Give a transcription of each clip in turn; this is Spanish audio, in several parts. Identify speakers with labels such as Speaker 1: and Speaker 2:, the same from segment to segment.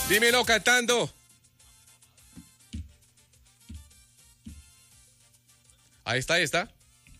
Speaker 1: Dímelo cantando. Ahí está, ahí está.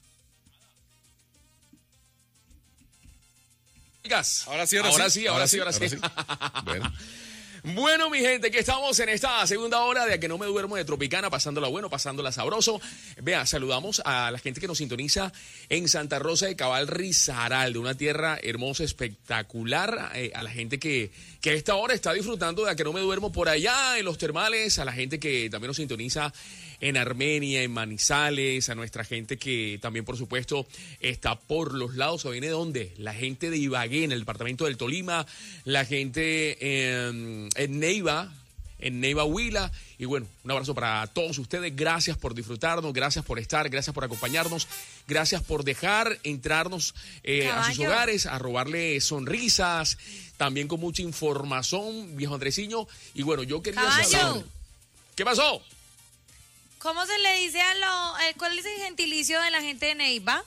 Speaker 1: Ahora sí,
Speaker 2: ahora sí.
Speaker 1: Bueno.
Speaker 2: Bueno, mi gente, que estamos en esta segunda hora de A Que No Me Duermo de Tropicana, pasándola bueno, pasándola sabroso. Vea, saludamos a la gente que nos sintoniza en Santa Rosa de Cabal, Risaralda, una tierra hermosa, espectacular. A la gente que a esta hora está disfrutando de A Que No Me Duermo por allá en los termales, a la gente que también nos sintoniza en Armenia, en Manizales, a nuestra gente que también, por supuesto, está por los lados. ¿O viene de dónde? La gente de Ibagué, en el departamento del Tolima, la gente en Neiva, Huila. Y bueno, un abrazo para todos ustedes. Gracias por disfrutarnos, gracias por estar, gracias por acompañarnos, gracias por dejar entrarnos a sus hogares, a robarle sonrisas, también con mucha información, viejo Andresiño. Y bueno, yo quería saber... ¿Qué pasó?
Speaker 3: ¿Cómo se le dice cuál es el gentilicio de la gente de Neiva?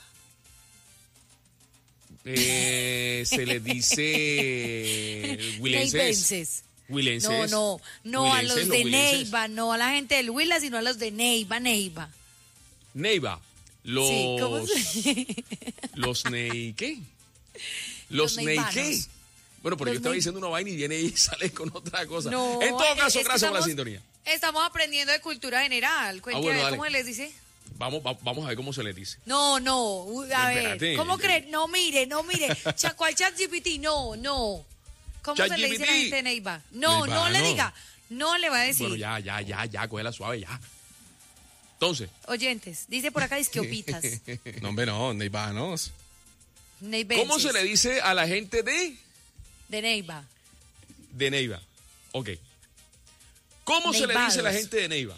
Speaker 2: Se le dice huilenses. Huilenses.
Speaker 3: No,
Speaker 2: Huilenses,
Speaker 3: a los de Neiva, no a la gente del Huila, sino a los de Neiva.
Speaker 2: Neiva.
Speaker 3: Sí, ¿cómo
Speaker 2: Los Ney, ¿qué? Los Ney, ¿qué? Bueno, pero yo estaba diciendo una vaina y viene y sale con otra cosa.
Speaker 3: No,
Speaker 2: en todo caso, gracias por la sintonía.
Speaker 3: Estamos aprendiendo de cultura general.
Speaker 2: Bueno,
Speaker 3: ¿Cómo les dice?
Speaker 2: Vamos a ver cómo se les dice.
Speaker 3: No, a ver.
Speaker 2: Espérate.
Speaker 3: ¿Cómo crees? No mire. ¿Cuál ChatGPT? No. ¿Cómo se le dice a la gente de Neiva? No le diga. No le va a decir.
Speaker 2: Bueno, ya, cógela suave, ya. Entonces.
Speaker 3: Oyentes, dice por acá disqueopitas.
Speaker 1: No, hombre, no, neivanos.
Speaker 3: Neivenses.
Speaker 2: ¿Cómo se le dice a la gente de
Speaker 3: Neiva?
Speaker 2: De Neiva. Ok. ¿Cómo se le dice a la gente de Neiva?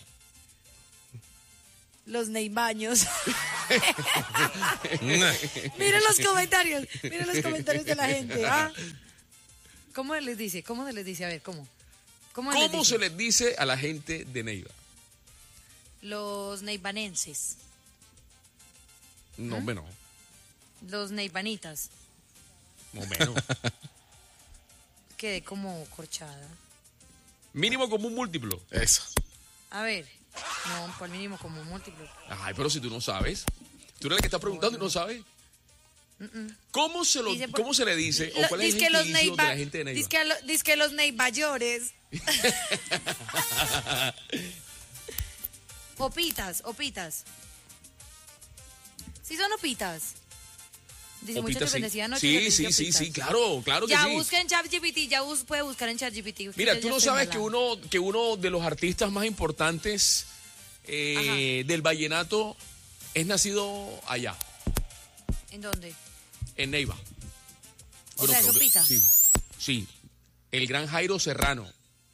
Speaker 3: Los neivaños. Miren los comentarios de la gente. ¿Ah? ¿Cómo se les dice? A ver, ¿cómo?
Speaker 2: ¿Cómo se les dice a la gente de Neiva?
Speaker 3: Los neivanenses.
Speaker 2: No, hombre, no.
Speaker 3: Los neivanitas.
Speaker 2: No, menos.
Speaker 3: Quedé como corchada.
Speaker 2: Mínimo común múltiplo.
Speaker 1: Eso.
Speaker 3: A ver. No, por mínimo común múltiplo.
Speaker 2: Ay, pero si tú no sabes. Tú eres el que está preguntando y no sabes. ¿Cómo se le dice? ¿O cuál es el gentilicio de la gente de Neiva?
Speaker 3: Dice que los neibayores. Opitas. ¿Sí son opitas? Dice mucha
Speaker 2: Opitas,
Speaker 3: dependencia
Speaker 2: sí. Sí, claro que
Speaker 3: ya
Speaker 2: sí.
Speaker 3: busca en ChatGPT, puede buscar en ChatGPT.
Speaker 2: Mira, tú no sabes que uno de los artistas más importantes del vallenato es nacido allá.
Speaker 3: ¿En dónde?
Speaker 2: En Neiva.
Speaker 3: O sea, ¿es Opita?
Speaker 2: Sí. El gran Jairo Serrano.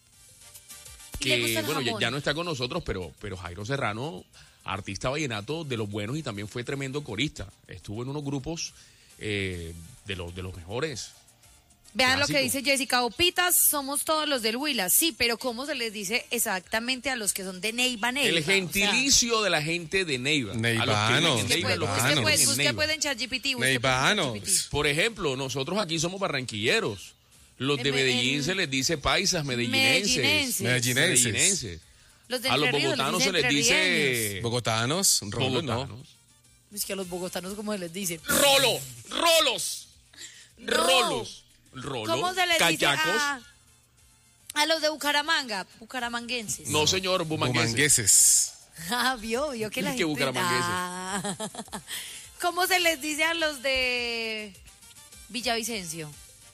Speaker 2: Que, bueno, ya no está con nosotros, pero Jairo Serrano, artista vallenato de los buenos y también fue tremendo corista. Estuvo en unos grupos de los mejores.
Speaker 3: Vean
Speaker 2: clásicos.
Speaker 3: lo que dice Jessica. Opitas somos todos los del Huila. Sí, pero ¿cómo se les dice exactamente a los que son de Neiva?
Speaker 2: El gentilicio de la gente de Neiva.
Speaker 1: Neivanos.
Speaker 3: Usted puede en ChatGPT.
Speaker 1: Neivanos.
Speaker 2: Por ejemplo, nosotros aquí somos barranquilleros. Los de Medellín se les dice paisas, medellinenses.
Speaker 3: Los
Speaker 2: a los bogotanos se les dice...
Speaker 1: Bogotanos.
Speaker 2: Bogotanos.
Speaker 3: Es que a los bogotanos, ¿cómo se les dice?
Speaker 2: Rolos.
Speaker 3: ¿Cómo se les
Speaker 2: cachacos.
Speaker 3: dice a los de Bucaramanga? Bucaramanguenses.
Speaker 2: No, señor, bumangueses.
Speaker 3: Vio que la
Speaker 2: ¿Qué
Speaker 3: gente...
Speaker 2: bucaramangueses?
Speaker 3: ¿Cómo se les dice a los de Villavicencio?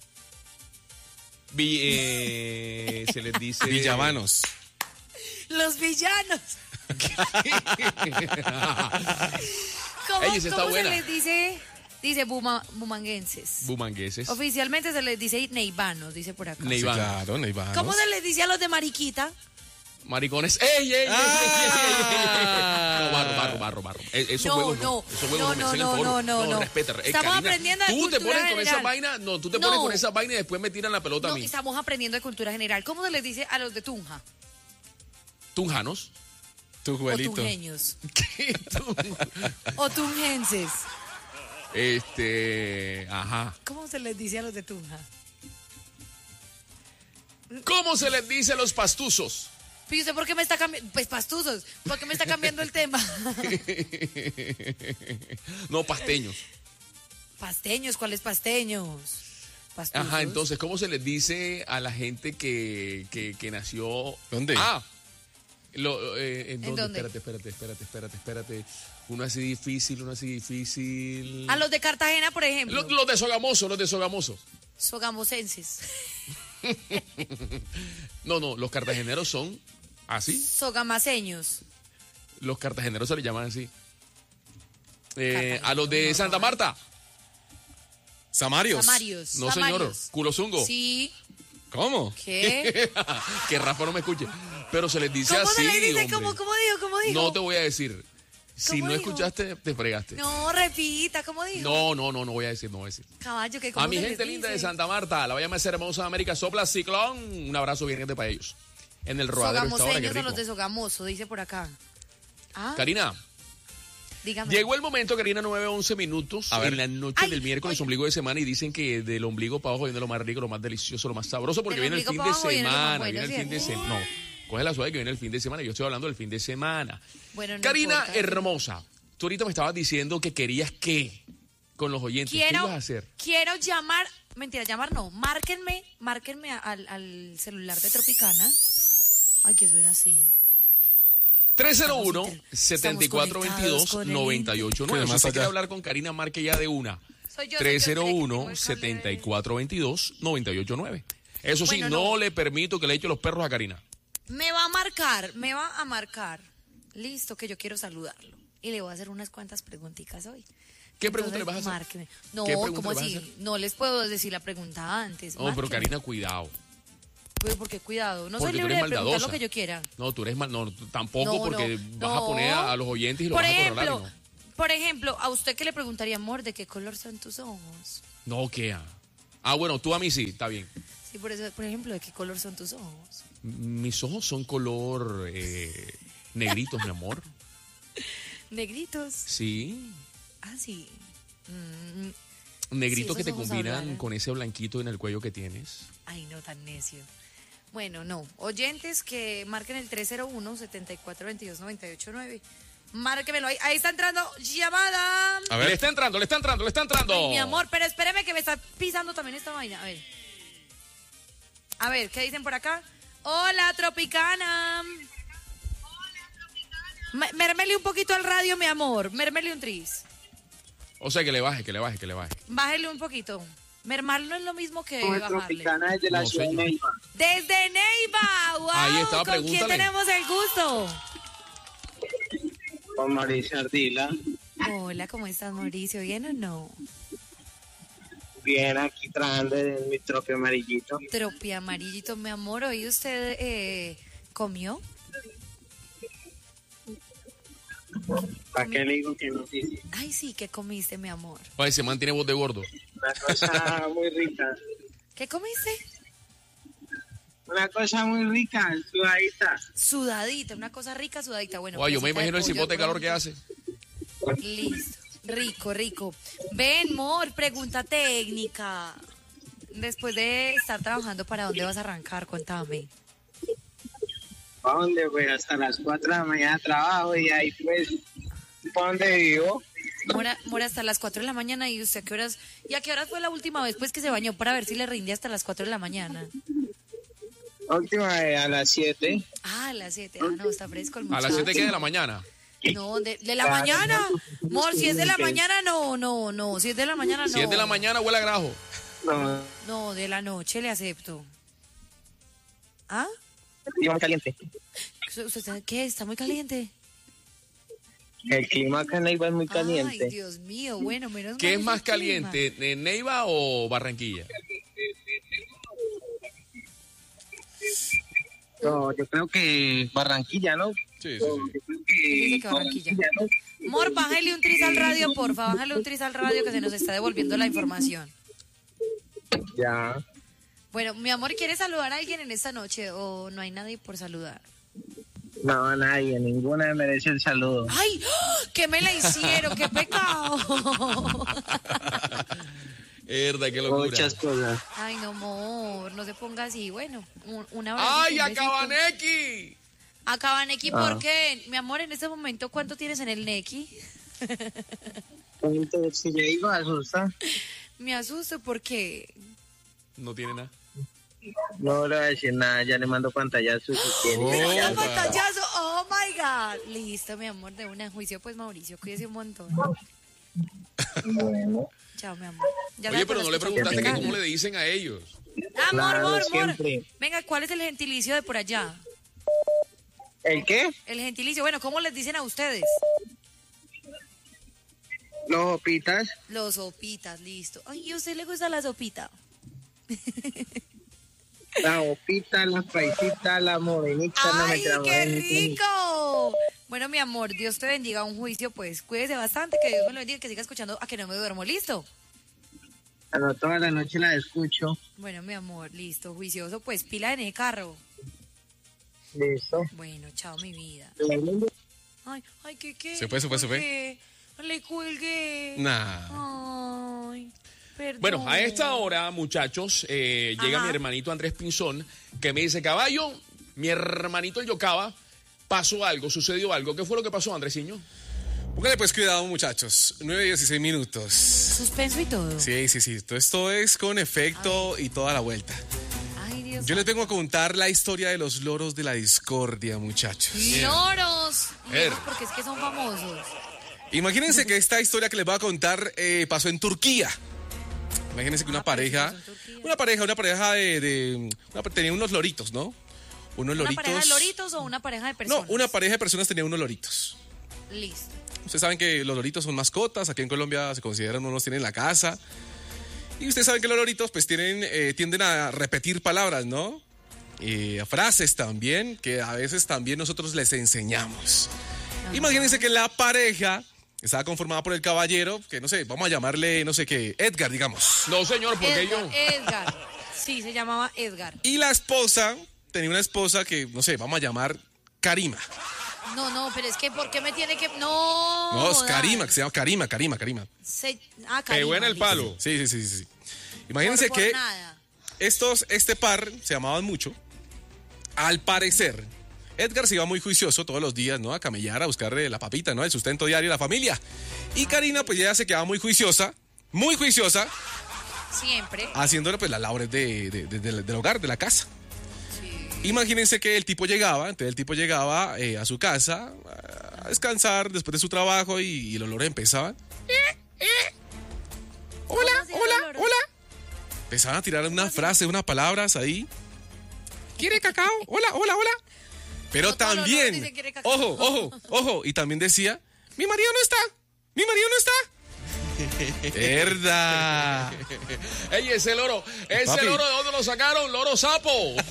Speaker 2: Se les dice...
Speaker 1: Villavanos.
Speaker 3: Los villanos. ¿Cómo se les dice? Dice bumanguenses.
Speaker 2: Bumangueses.
Speaker 3: Oficialmente se les dice neivanos, dice por acá.
Speaker 1: Sí, claro, neivanos.
Speaker 3: ¿Cómo se les dice a los de Mariquita?
Speaker 2: Maricones. ¡Ey! Barro.
Speaker 3: No.
Speaker 2: Respeta.
Speaker 3: Estamos aprendiendo de cultura general.
Speaker 2: Tú te pones con esa vaina, tú te pones con esa vaina y después me tiran la pelota a mí.
Speaker 3: Estamos aprendiendo de cultura general. ¿Cómo se les dice a los de Tunja?
Speaker 2: Tunjanos.
Speaker 1: Tujuelitos.
Speaker 3: O tunjeños. O tunjenses.
Speaker 2: Ajá.
Speaker 3: ¿Cómo se les dice a los de Tunja?
Speaker 2: ¿Cómo se les dice a los pastuzos?
Speaker 3: ¿Y usted por qué me está cambiando? Pues pastuzos, ¿por qué me está cambiando el tema?
Speaker 2: No, pasteños.
Speaker 3: Pasteños, ¿cuáles pasteños? Pastuzos.
Speaker 2: Ajá, entonces, ¿cómo se les dice a la gente que nació?
Speaker 1: ¿Dónde?
Speaker 2: ¿En dónde?
Speaker 3: dónde?
Speaker 2: Espérate. Uno así difícil.
Speaker 3: A los de Cartagena, por ejemplo.
Speaker 2: Los de Sogamoso.
Speaker 3: Sogamosenses.
Speaker 2: No, los cartageneros son así.
Speaker 3: Sogamaseños.
Speaker 2: Los cartageneros se les llaman así. A los de Santa Marta.
Speaker 1: Samarios.
Speaker 3: Samarios.
Speaker 2: No, señor. Culozungo.
Speaker 3: Sí.
Speaker 1: ¿Cómo?
Speaker 3: ¿Qué?
Speaker 2: Que Rafa no me escuche. Pero se les dice
Speaker 3: ¿Cómo
Speaker 2: así.
Speaker 3: se le dice?
Speaker 2: Hombre.
Speaker 3: ¿Cómo dijo?
Speaker 2: No te voy a decir. Si
Speaker 3: ¿Cómo
Speaker 2: no
Speaker 3: dijo?
Speaker 2: escuchaste, te fregaste.
Speaker 3: No, repita, ¿cómo dijo?
Speaker 2: No voy a decir.
Speaker 3: Caballo, ¿qué?
Speaker 2: A mi gente linda de Santa Marta, la vaya más hermosa de América, sopla ciclón. Un abrazo bien grande para ellos. En el rodadero esta hora, qué
Speaker 3: Sogamoseños son
Speaker 2: rico.
Speaker 3: los de Sogamoso, dice por acá. Ah,
Speaker 2: Karina,
Speaker 3: dígame.
Speaker 2: llegó el momento, Karina, 9:11 minutos
Speaker 1: A ver.
Speaker 2: en la noche
Speaker 3: Ay,
Speaker 2: del miércoles,
Speaker 3: oye.
Speaker 2: ombligo de semana, y dicen que del ombligo para abajo viene lo más rico, lo más delicioso, lo más sabroso, porque
Speaker 3: Del
Speaker 2: viene el
Speaker 3: ombligo
Speaker 2: fin de
Speaker 3: para abajo viene lo más
Speaker 2: semana.
Speaker 3: bueno,
Speaker 2: Viene el fin de
Speaker 3: ¿cierto?
Speaker 2: semana. No, coge la suave que viene el fin de semana. Yo estoy hablando del fin de semana.
Speaker 3: Bueno, no
Speaker 2: Karina,
Speaker 3: importa.
Speaker 2: hermosa, tú ahorita me estabas diciendo que querías qué con los oyentes. ¿Qué ibas a hacer?
Speaker 3: Quiero llamar, mentira, llamar no, márquenme al celular de Tropicana. Ay, que suena así.
Speaker 2: 301-7422-989.
Speaker 1: Pero
Speaker 2: Si
Speaker 1: más
Speaker 2: usted quiere
Speaker 1: allá.
Speaker 2: hablar con Karina, marque ya de una.
Speaker 3: Soy yo, creo que tengo el cable de-
Speaker 2: 301-7422-989. Eso sí,
Speaker 3: Bueno,
Speaker 2: no
Speaker 3: no.
Speaker 2: le permito que le eche los perros a Karina.
Speaker 3: Me va a marcar. Listo, que yo quiero saludarlo. Y le voy a hacer unas cuantas preguntitas hoy.
Speaker 2: ¿Qué pregunta le vas a hacer?
Speaker 3: Márqueme. No,
Speaker 2: ¿Qué pregunta
Speaker 3: ¿cómo
Speaker 2: le vas a
Speaker 3: así?
Speaker 2: hacer?
Speaker 3: No les puedo decir la pregunta antes.
Speaker 2: No, pero
Speaker 3: Márqueme.
Speaker 2: Karina, cuidado.
Speaker 3: Pero porque cuidado, no
Speaker 2: Porque
Speaker 3: soy
Speaker 2: tú
Speaker 3: libre
Speaker 2: eres
Speaker 3: de preguntar lo
Speaker 2: maldadosa.
Speaker 3: que yo quiera.
Speaker 2: No, tú eres mal. No, tampoco,
Speaker 3: No,
Speaker 2: porque
Speaker 3: no,
Speaker 2: vas a poner
Speaker 3: no.
Speaker 2: a los oyentes y los
Speaker 3: Por
Speaker 2: vas a
Speaker 3: ejemplo,
Speaker 2: controlar.
Speaker 3: por ejemplo, a usted que le preguntaría, amor, ¿de qué color son tus ojos?
Speaker 2: No, ¿qué? Bueno, tú a mí sí, está bien.
Speaker 3: Sí, por eso, por ejemplo, ¿de qué color son tus ojos?
Speaker 2: Mis ojos son color negritos, mi amor.
Speaker 3: Negritos.
Speaker 2: Sí.
Speaker 3: Ah, sí.
Speaker 2: Negritos
Speaker 3: Sí,
Speaker 2: que te
Speaker 3: esos ojos
Speaker 2: combinan
Speaker 3: hablaran.
Speaker 2: con ese blanquito en el cuello que tienes.
Speaker 3: Ay, no, tan necio. Bueno, no. Oyentes que marquen el 301-7422-989. Márquemelo ahí. Ahí está entrando llamada.
Speaker 1: A
Speaker 2: Le
Speaker 1: ver.
Speaker 2: está entrando.
Speaker 3: Ay, mi amor, pero espéreme que me está pisando también esta vaina. A ver. A ver, ¿qué dicen por acá? Hola, Tropicana. Mérmele un poquito al radio, mi amor. Mérmele un tris.
Speaker 2: O sea, que le baje.
Speaker 3: Bájele un poquito. Mermarlo no es lo mismo que bajarle.
Speaker 4: Tropicana desde la
Speaker 2: No,
Speaker 4: ciudad de
Speaker 2: señor.
Speaker 4: Neiva.
Speaker 3: Desde Neiva. ¡Wow!
Speaker 2: Ahí estaba,
Speaker 3: ¿Con quién
Speaker 2: pregúntale.
Speaker 3: tenemos el gusto?
Speaker 4: Con Mauricio Ardila.
Speaker 3: Hola, ¿cómo estás, Mauricio? ¿Bien o no?
Speaker 4: Bien, aquí trabajando en mi trope amarillito.
Speaker 3: Tropi amarillito, mi amor. ¿Hoy usted comió?
Speaker 4: ¿Para qué le digo que no? Sí, sí.
Speaker 3: Ay, sí, ¿qué comiste, mi amor?
Speaker 2: Oye, se mantiene voz de gordo.
Speaker 4: Una cosa muy rica.
Speaker 3: ¿Qué comiste?
Speaker 4: Una cosa muy rica, sudadita.
Speaker 3: Sudadita, una cosa rica, sudadita. Bueno,
Speaker 2: Oye, yo me
Speaker 3: presita
Speaker 2: imagino el
Speaker 3: pollo
Speaker 2: cipote de calor que
Speaker 3: pronto.
Speaker 2: hace.
Speaker 3: Listo. Rico, rico. Ven, amor, pregunta técnica. Después de estar trabajando, ¿para dónde vas a arrancar? Cuéntame.
Speaker 4: ¿Para dónde? Pues hasta las 4 de la mañana trabajo y ahí pues, ¿para dónde vivo?
Speaker 3: Mora hasta las 4 de la mañana. ¿Y usted a qué horas? ¿Y a qué horas fue la última vez pues que se bañó para ver si le rinde hasta las 4 de la mañana?
Speaker 4: Última vez a las 7.
Speaker 3: Ah, a las 7. Ah, no, está fresco el
Speaker 2: A las
Speaker 3: muchacho.
Speaker 2: 7 de la mañana.
Speaker 3: No, de la mañana. Amor, si es de la mañana, no. Si es de la mañana, no.
Speaker 2: Si es de la mañana, huele a grajo.
Speaker 4: No,
Speaker 3: No, de la noche le acepto. ¿Ah?
Speaker 4: clima muy caliente.
Speaker 3: ¿Usted qué? ¿Está muy caliente?
Speaker 4: El clima acá en Neiva es muy
Speaker 3: Ay,
Speaker 4: caliente.
Speaker 3: Dios mío, bueno, menos
Speaker 2: ¿Qué
Speaker 3: mal
Speaker 2: es más
Speaker 3: ese clima.
Speaker 2: caliente, Neiva o Barranquilla?
Speaker 4: No, yo creo que Barranquilla, ¿no?
Speaker 2: Sí,
Speaker 4: Yo creo que
Speaker 3: Él dice que Barranquilla.
Speaker 4: ¿no?
Speaker 3: Amor, bájale un tris al radio, porfa. Bájale un tris al radio que se nos está devolviendo la información.
Speaker 4: Ya.
Speaker 3: Bueno, mi amor, ¿quieres saludar a alguien en esta noche o no hay nadie por saludar?
Speaker 4: No, nadie, ninguna merece el saludo.
Speaker 3: ¡Ay! ¡Ah! ¿Qué me la hicieron? ¡Qué pecado!
Speaker 2: Verdad, qué locura.
Speaker 4: Muchas cosas.
Speaker 3: Ay, no, amor, no se ponga así. Bueno, un abrazo.
Speaker 2: ¡Ay, acaban Neki!
Speaker 3: Acaban Neki,
Speaker 4: Ah.
Speaker 3: ¿por qué? Mi amor, en este momento, ¿cuánto tienes en el Neki?
Speaker 4: Entonces, si le digo, asusta.
Speaker 3: Me asusto porque...
Speaker 2: No tiene nada.
Speaker 4: No le voy a decir nada, ya le mando pantallazo si quiere.
Speaker 1: Oh.
Speaker 3: ¡Ya pantallazo! ¡Oh, my God! Listo, mi amor, de una juicio, pues, Mauricio, cuídese un montón.
Speaker 4: Bueno,
Speaker 3: Chao, mi amor. Ya
Speaker 2: Oye,
Speaker 3: la
Speaker 2: pero no le
Speaker 3: escucho
Speaker 2: preguntaste que
Speaker 3: tropicana.
Speaker 2: cómo le dicen a ellos.
Speaker 3: Amor,
Speaker 4: Claro,
Speaker 3: amor, amor.
Speaker 4: siempre.
Speaker 3: Venga, ¿cuál es el gentilicio de por allá?
Speaker 4: ¿el qué?
Speaker 3: El gentilicio, bueno, ¿cómo les dicen a ustedes?
Speaker 4: Los opitas.
Speaker 3: Los sopitas, listo. Ay, ¿y a usted le gusta la sopita?
Speaker 4: La opita, la paisita, la morenita, la
Speaker 3: ¡Ay,
Speaker 4: metra
Speaker 3: qué
Speaker 4: morenita.
Speaker 3: rico! Bueno, mi amor, Dios te bendiga. Un juicio, pues, cuídese bastante, que Dios me lo bendiga, que siga escuchando a que no me duermo. ¿Listo?
Speaker 4: Bueno, toda la noche la escucho.
Speaker 3: Bueno, mi amor, listo. Juicioso, pues, pila en el carro.
Speaker 4: Listo.
Speaker 3: Bueno, chao, mi vida. Ay, ay, ¿qué?
Speaker 1: Se fue, se fue, se
Speaker 3: ¿Por
Speaker 1: fue.
Speaker 3: qué? Le colgué.
Speaker 1: Nah.
Speaker 3: Ay, perdón.
Speaker 2: Bueno, a esta hora, muchachos, llega
Speaker 3: Ajá.
Speaker 2: mi hermanito Andrés Pinzón, que me dice, caballo, mi hermanito el Yocaba, pasó algo, sucedió algo. ¿Qué fue lo que pasó, Andresiño?
Speaker 1: Póngale pues cuidado, muchachos. 9:16 minutos.
Speaker 3: Suspenso y todo.
Speaker 1: Sí, sí, sí. Todo esto es con efecto y toda la vuelta.
Speaker 3: Ay, Dios.
Speaker 1: Yo les vengo a contar la historia de los loros de la discordia, muchachos.
Speaker 3: ¡Loros!
Speaker 2: Ver.
Speaker 3: Porque es que son famosos.
Speaker 1: Imagínense que esta historia que les voy a contar pasó en Turquía. Imagínense que una
Speaker 3: pero
Speaker 1: pareja,
Speaker 3: eso pasó en Turquía.
Speaker 1: tenía unos loritos, ¿no? Unos
Speaker 3: ¿Una
Speaker 1: loritos.
Speaker 3: pareja de loritos o una pareja de
Speaker 1: No,
Speaker 3: personas?
Speaker 1: una pareja de personas tenía unos loritos.
Speaker 3: Listo.
Speaker 1: Ustedes saben que los loritos son mascotas, aquí en Colombia se consideran, uno los tiene en la casa. Y ustedes saben que los loritos pues tienden a repetir palabras, ¿no? Frases también, que a veces también nosotros les enseñamos. Imagínense que la pareja estaba conformada por el caballero, que no sé, vamos a llamarle, no sé qué, Edgar, digamos.
Speaker 2: No, señor, porque
Speaker 3: Edgar,
Speaker 2: yo...
Speaker 3: Edgar. Sí, se llamaba Edgar.
Speaker 1: Y la esposa, tenía una esposa que, no sé, vamos a llamar Karima.
Speaker 3: No, pero es que ¿por qué me tiene que...? No.
Speaker 1: No, es
Speaker 3: jodas.
Speaker 1: Karima, que se llama Karima.
Speaker 3: Karima,
Speaker 2: Pegó en el
Speaker 3: listo.
Speaker 2: palo.
Speaker 1: Sí. Imagínense
Speaker 3: Por
Speaker 1: que
Speaker 3: nada.
Speaker 1: este par se amaban mucho. Al parecer, Edgar se iba muy juicioso todos los días, ¿no? A camellar, a buscarle la papita, ¿no? El sustento diario de la familia. Y Karina, pues ya se quedaba muy juiciosa,
Speaker 3: Siempre.
Speaker 1: haciéndole pues las labores del hogar, de la casa.
Speaker 3: Sí.
Speaker 1: Imagínense que el tipo llegaba a su casa a descansar después de su trabajo y los olores empezaban. Hola,
Speaker 3: ¿Cómo hacían los loros?
Speaker 1: hola. Empezaban a tirar unas frases, unas palabras ahí. ¿Quiere cacao? Hola. Pero
Speaker 3: No, todos los loros
Speaker 1: también,
Speaker 3: dicen quiere cacao.
Speaker 1: ojo. Y también decía, mi marido no está. ¿Verdad?
Speaker 2: Ey, ese loro,
Speaker 1: Papi.
Speaker 2: ¿de dónde lo sacaron? Loro sapo.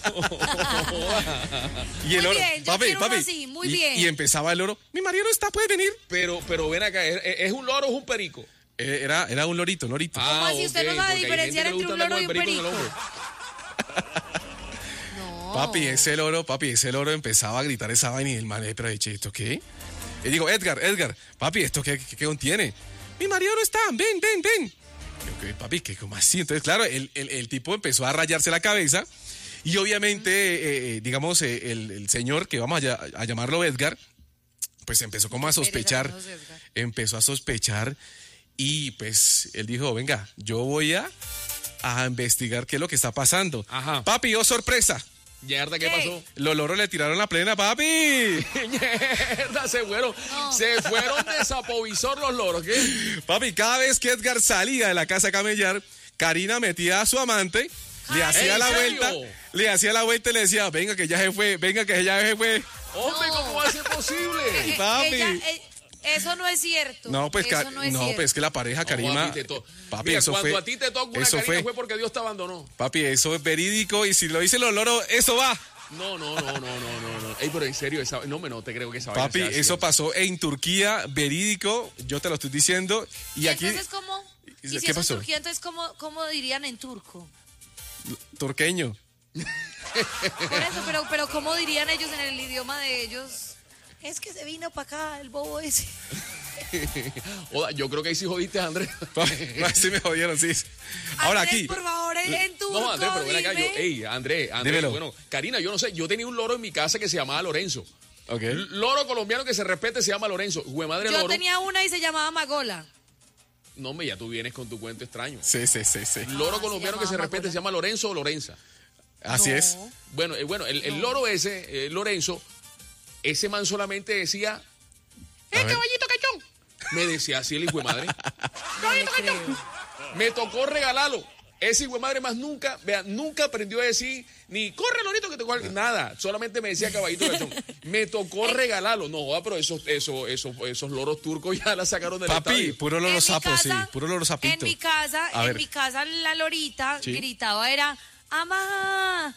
Speaker 1: Y el
Speaker 3: Muy
Speaker 1: oro,
Speaker 3: bien, yo quiero uno así, muy bien.
Speaker 1: Y empezaba el oro, mi marido no está, puede venir.
Speaker 2: Pero ven acá, ¿es un loro o es un perico?
Speaker 1: Era un lorito.
Speaker 3: ¿Cómo así? ¿Usted no sabe
Speaker 2: porque hay
Speaker 3: diferenciar
Speaker 2: gente que
Speaker 3: entre
Speaker 2: le
Speaker 3: un
Speaker 2: gusta
Speaker 3: loro y un
Speaker 2: andar con el
Speaker 3: perico?
Speaker 2: en el hombro.
Speaker 3: No.
Speaker 1: Papi, ese loro empezaba a gritar esa vaina y el man, pero ¿esto qué? Y digo, Edgar, papi, ¿esto qué contiene? Mi marido no está, ven. Yo, papi, ¿cómo así? Entonces, claro, el tipo empezó a rayarse la cabeza y obviamente, digamos, el señor, que vamos a llamarlo Edgar, pues empezó como a sospechar,
Speaker 3: Pereza, no, Edgar.
Speaker 1: empezó a sospechar y pues él dijo, venga, yo voy a investigar qué es lo que está pasando.
Speaker 2: Ajá.
Speaker 1: Papi, oh sorpresa.
Speaker 2: Mierda, ¿qué
Speaker 3: ¿Qué?
Speaker 2: pasó?
Speaker 1: Los loros le tiraron la plena, papi.
Speaker 2: Mierda, se fueron.
Speaker 3: No.
Speaker 2: Se fueron de sapovisor los loros, ¿qué?
Speaker 1: Papi, cada vez que Edgar salía de la casa a camellar, Karina metía a su amante, le hacía
Speaker 2: ¿en
Speaker 1: la
Speaker 2: serio?
Speaker 1: vuelta y le decía, venga que ya se fue.
Speaker 2: Hombre,
Speaker 3: No.
Speaker 2: ¿cómo va a ser posible?
Speaker 1: Papi.
Speaker 3: Eso no es cierto.
Speaker 1: No, pues,
Speaker 3: eso no es cierto.
Speaker 1: pues que la pareja Karima,
Speaker 2: Papi,
Speaker 1: papi, eso
Speaker 2: cuando
Speaker 1: fue,
Speaker 2: a ti te toca una
Speaker 1: eso
Speaker 2: Karina fue porque Dios te abandonó.
Speaker 1: papi, eso es verídico y si lo dicen los loros, eso va.
Speaker 2: No. Ey, pero en serio, no te creo que esa vaina
Speaker 1: Papi,
Speaker 2: sea
Speaker 1: eso
Speaker 2: cierta.
Speaker 1: pasó en Turquía, verídico, yo te lo estoy diciendo. Y aquí,
Speaker 3: Entonces, ¿cómo? ¿Y si
Speaker 1: ¿qué
Speaker 3: eso es
Speaker 1: pasó?
Speaker 3: Turquía, entonces cómo dirían en turco?
Speaker 1: Turqueño.
Speaker 3: Por eso, pero ¿cómo dirían ellos en el idioma de ellos? Es que se vino para acá el bobo ese.
Speaker 2: Oda, yo creo que ahí sí jodiste, Andrés.
Speaker 1: Sí me jodieron, sí. Ahora
Speaker 3: Andrés,
Speaker 1: aquí.
Speaker 3: por favor, en turco,
Speaker 2: No, Andrés, pero ven acá.
Speaker 3: dime.
Speaker 2: Andrés,
Speaker 1: Dímelo.
Speaker 2: bueno, Karina, yo no sé, yo tenía un loro en mi casa que se llamaba Lorenzo.
Speaker 1: Ok.
Speaker 2: Loro colombiano que se respete se llama Lorenzo. Güey, madre
Speaker 3: Yo
Speaker 2: loro.
Speaker 3: tenía una y se llamaba Magola.
Speaker 2: No, hombre, ya tú vienes con tu cuento extraño.
Speaker 1: Sí.
Speaker 2: Loro
Speaker 3: Ah,
Speaker 2: colombiano
Speaker 3: se
Speaker 2: que se
Speaker 3: llamaba
Speaker 2: respete
Speaker 3: Magola.
Speaker 2: se llama Lorenzo o Lorenza.
Speaker 1: Así
Speaker 3: No.
Speaker 1: es.
Speaker 2: Bueno, el loro ese, Lorenzo, ese man solamente decía,
Speaker 1: A ver.
Speaker 2: caballito cachón! Me decía así el hijo de madre.
Speaker 3: No le creo.
Speaker 2: Me tocó regalarlo. Ese hijo de madre más nunca, vean, nunca aprendió a decir ni corre lorito que te cuelgue", nada. Solamente me decía caballito cachón. Me tocó regalarlo. No, pero esos loros turcos ya la sacaron del
Speaker 1: Papi,
Speaker 2: estadio.
Speaker 1: puro
Speaker 3: En
Speaker 1: loro
Speaker 3: mi
Speaker 1: sapo, sí.
Speaker 3: casa-
Speaker 1: Puro loro sapito. A
Speaker 3: En
Speaker 1: ver.
Speaker 3: mi casa la lorita
Speaker 1: Sí.
Speaker 3: gritaba era amá,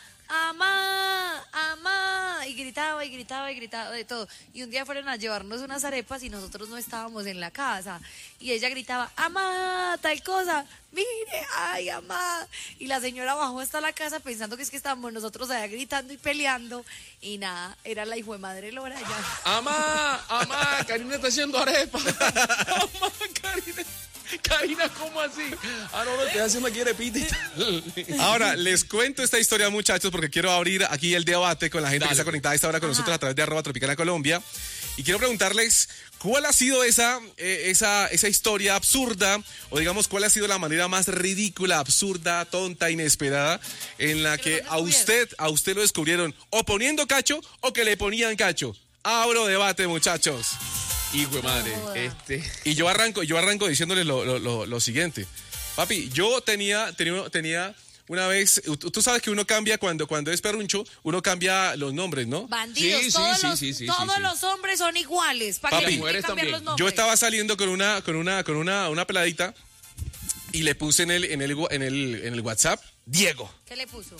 Speaker 3: amá, amá y gritaba de todo. Y un día fueron a llevarnos unas arepas y nosotros no estábamos en la casa y ella gritaba amá, tal cosa, mire, ay, amá. Y la señora bajó hasta la casa pensando que es que estábamos nosotros allá gritando y peleando y nada, era la hijo de madre Lora ya.
Speaker 2: Amá, Karina está haciendo arepa. Amá, Karina, ¿cómo así? Ah, no, te haciendo aquí repite.
Speaker 1: Ahora, les cuento esta historia, muchachos, porque quiero abrir aquí el debate con la gente
Speaker 2: Dale.
Speaker 1: que está conectada a esta hora con nosotros a través de @Tropicana Colombia. Y quiero preguntarles cuál ha sido esa historia absurda, o digamos, cuál ha sido la manera más ridícula, absurda, tonta, inesperada, en la que a usted lo descubrieron o poniendo cacho o que le ponían cacho. Abro debate, muchachos.
Speaker 2: Hijo de madre,
Speaker 3: joda.
Speaker 1: Y yo arranco diciéndoles lo siguiente. Papi, yo tenía una vez, tú sabes que uno cambia cuando es perruncho, uno cambia los nombres, ¿no?
Speaker 3: Bandidos,
Speaker 2: Sí,
Speaker 3: todos los hombres son iguales. ¿Para
Speaker 1: Papi,
Speaker 3: qué tienen que
Speaker 2: mujeres
Speaker 3: cambiar
Speaker 2: también.
Speaker 3: los nombres?
Speaker 1: Yo estaba saliendo con una peladita y le puse en el WhatsApp Diego
Speaker 3: ¿Qué le puso?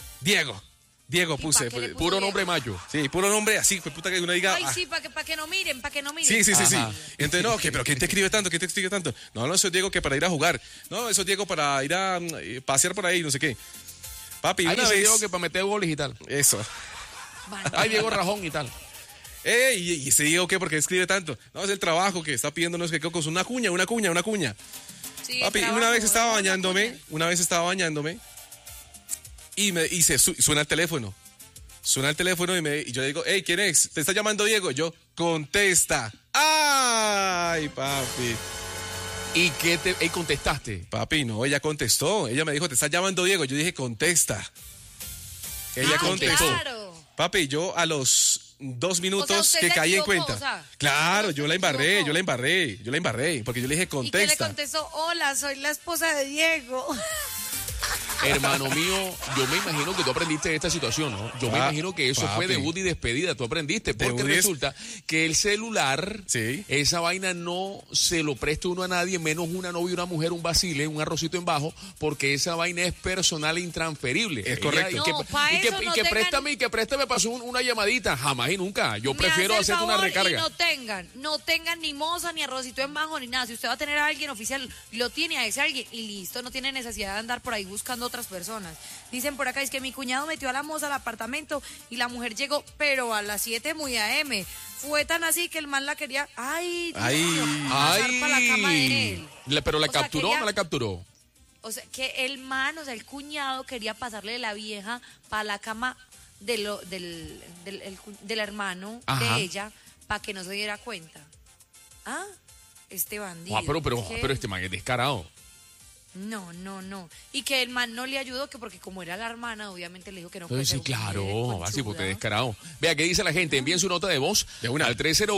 Speaker 1: Diego
Speaker 3: ¿Y
Speaker 1: puse.
Speaker 3: pa' qué le puso?
Speaker 2: puro nombre mayo.
Speaker 1: Sí, puro nombre así, pues puta que uno diga.
Speaker 3: Ay,
Speaker 1: ah,
Speaker 3: sí, para que no miren, para que no miren.
Speaker 1: Sí.
Speaker 2: Ajá.
Speaker 1: Entonces, no, pero ¿quién te escribe tanto? ¿Quién te escribe tanto? No, eso es Diego que para ir a jugar. No, eso es Diego para ir a pasear por ahí, no sé qué. Papi,
Speaker 2: Ahí
Speaker 1: una
Speaker 2: dice
Speaker 1: vez.
Speaker 2: Diego que para meter goles y tal.
Speaker 1: Eso.
Speaker 3: Bandido.
Speaker 2: Ay, Diego Rajón y tal.
Speaker 1: ¿Y ese Diego qué? ¿Por qué escribe tanto? No, es el trabajo que está pidiendo, no sé qué, con una cuña.
Speaker 3: Sí,
Speaker 1: Papi,
Speaker 3: trabajo,
Speaker 1: una vez estaba
Speaker 3: una
Speaker 1: bañándome y suena el teléfono. Suena el teléfono y yo le digo, hey, ¿quién es? ¿Te está llamando Diego? Yo, contesta. ¡Ay, papi!
Speaker 2: ¿Y qué te contestaste?
Speaker 1: Papi, no, ella contestó. Ella me dijo, te está llamando Diego. Yo dije, contesta. Ella
Speaker 3: Ah,
Speaker 1: contestó.
Speaker 3: claro.
Speaker 1: Papi, yo a los 2 minutos
Speaker 3: usted
Speaker 1: que
Speaker 3: se
Speaker 1: caí en
Speaker 3: equivocó,
Speaker 1: cuenta.
Speaker 3: o sea,
Speaker 1: Claro,
Speaker 3: usted
Speaker 1: yo
Speaker 3: se
Speaker 1: la embarré,
Speaker 3: equivocó.
Speaker 1: porque yo le dije,
Speaker 3: ¿Y qué le
Speaker 1: contesta.
Speaker 3: contestó? Hola, soy la esposa de Diego.
Speaker 2: Hermano mío, yo me imagino que tú aprendiste de esta situación, ¿no? Yo me
Speaker 1: Ah,
Speaker 2: imagino que eso
Speaker 1: papi.
Speaker 2: fue debut y despedida. Tú aprendiste, porque
Speaker 1: Debut y
Speaker 2: resulta que el celular,
Speaker 1: Sí.
Speaker 2: esa vaina no se lo presta uno a nadie, menos una novia, una mujer, un vacile, un arrocito en bajo, porque esa vaina es personal e intransferible.
Speaker 1: Es correcto.
Speaker 3: No, pa' eso no tengan-
Speaker 2: y que préstame pasó una llamadita. Jamás y nunca. Yo
Speaker 3: Me
Speaker 2: prefiero
Speaker 3: hace el
Speaker 2: hacerte una
Speaker 3: favor
Speaker 2: recarga.
Speaker 3: Y no tengan ni moza, ni arrocito en bajo, ni nada. Si usted va a tener a alguien oficial, lo tiene a ese alguien y listo. No tiene necesidad de andar por ahí buscando otras personas. Dicen por acá, es que mi cuñado metió a la moza al apartamento y la mujer llegó, pero a las 7 muy AM. Fue tan así que el man la quería, ay, Dios
Speaker 1: Ay.
Speaker 3: mío, pasar para la cama de él.
Speaker 2: Pero la
Speaker 3: O sea,
Speaker 2: capturó o
Speaker 3: quería-
Speaker 2: no la capturó.
Speaker 3: O sea, que el man, o sea, el cuñado quería pasarle la vieja para la cama del hermano
Speaker 2: Ajá.
Speaker 3: de ella para que no se diera cuenta. Ah, este bandido.
Speaker 2: Ah,
Speaker 3: ¿Qué?
Speaker 2: pero este man es descarado.
Speaker 3: No. Y que el man no le ayudó, que porque como era la hermana, obviamente le dijo que no puede
Speaker 2: Sí,
Speaker 3: ser
Speaker 2: claro, así porque
Speaker 3: conchuda.
Speaker 2: descarado. Vea, ¿qué dice la gente? Envíen su nota de voz
Speaker 1: De una.
Speaker 2: al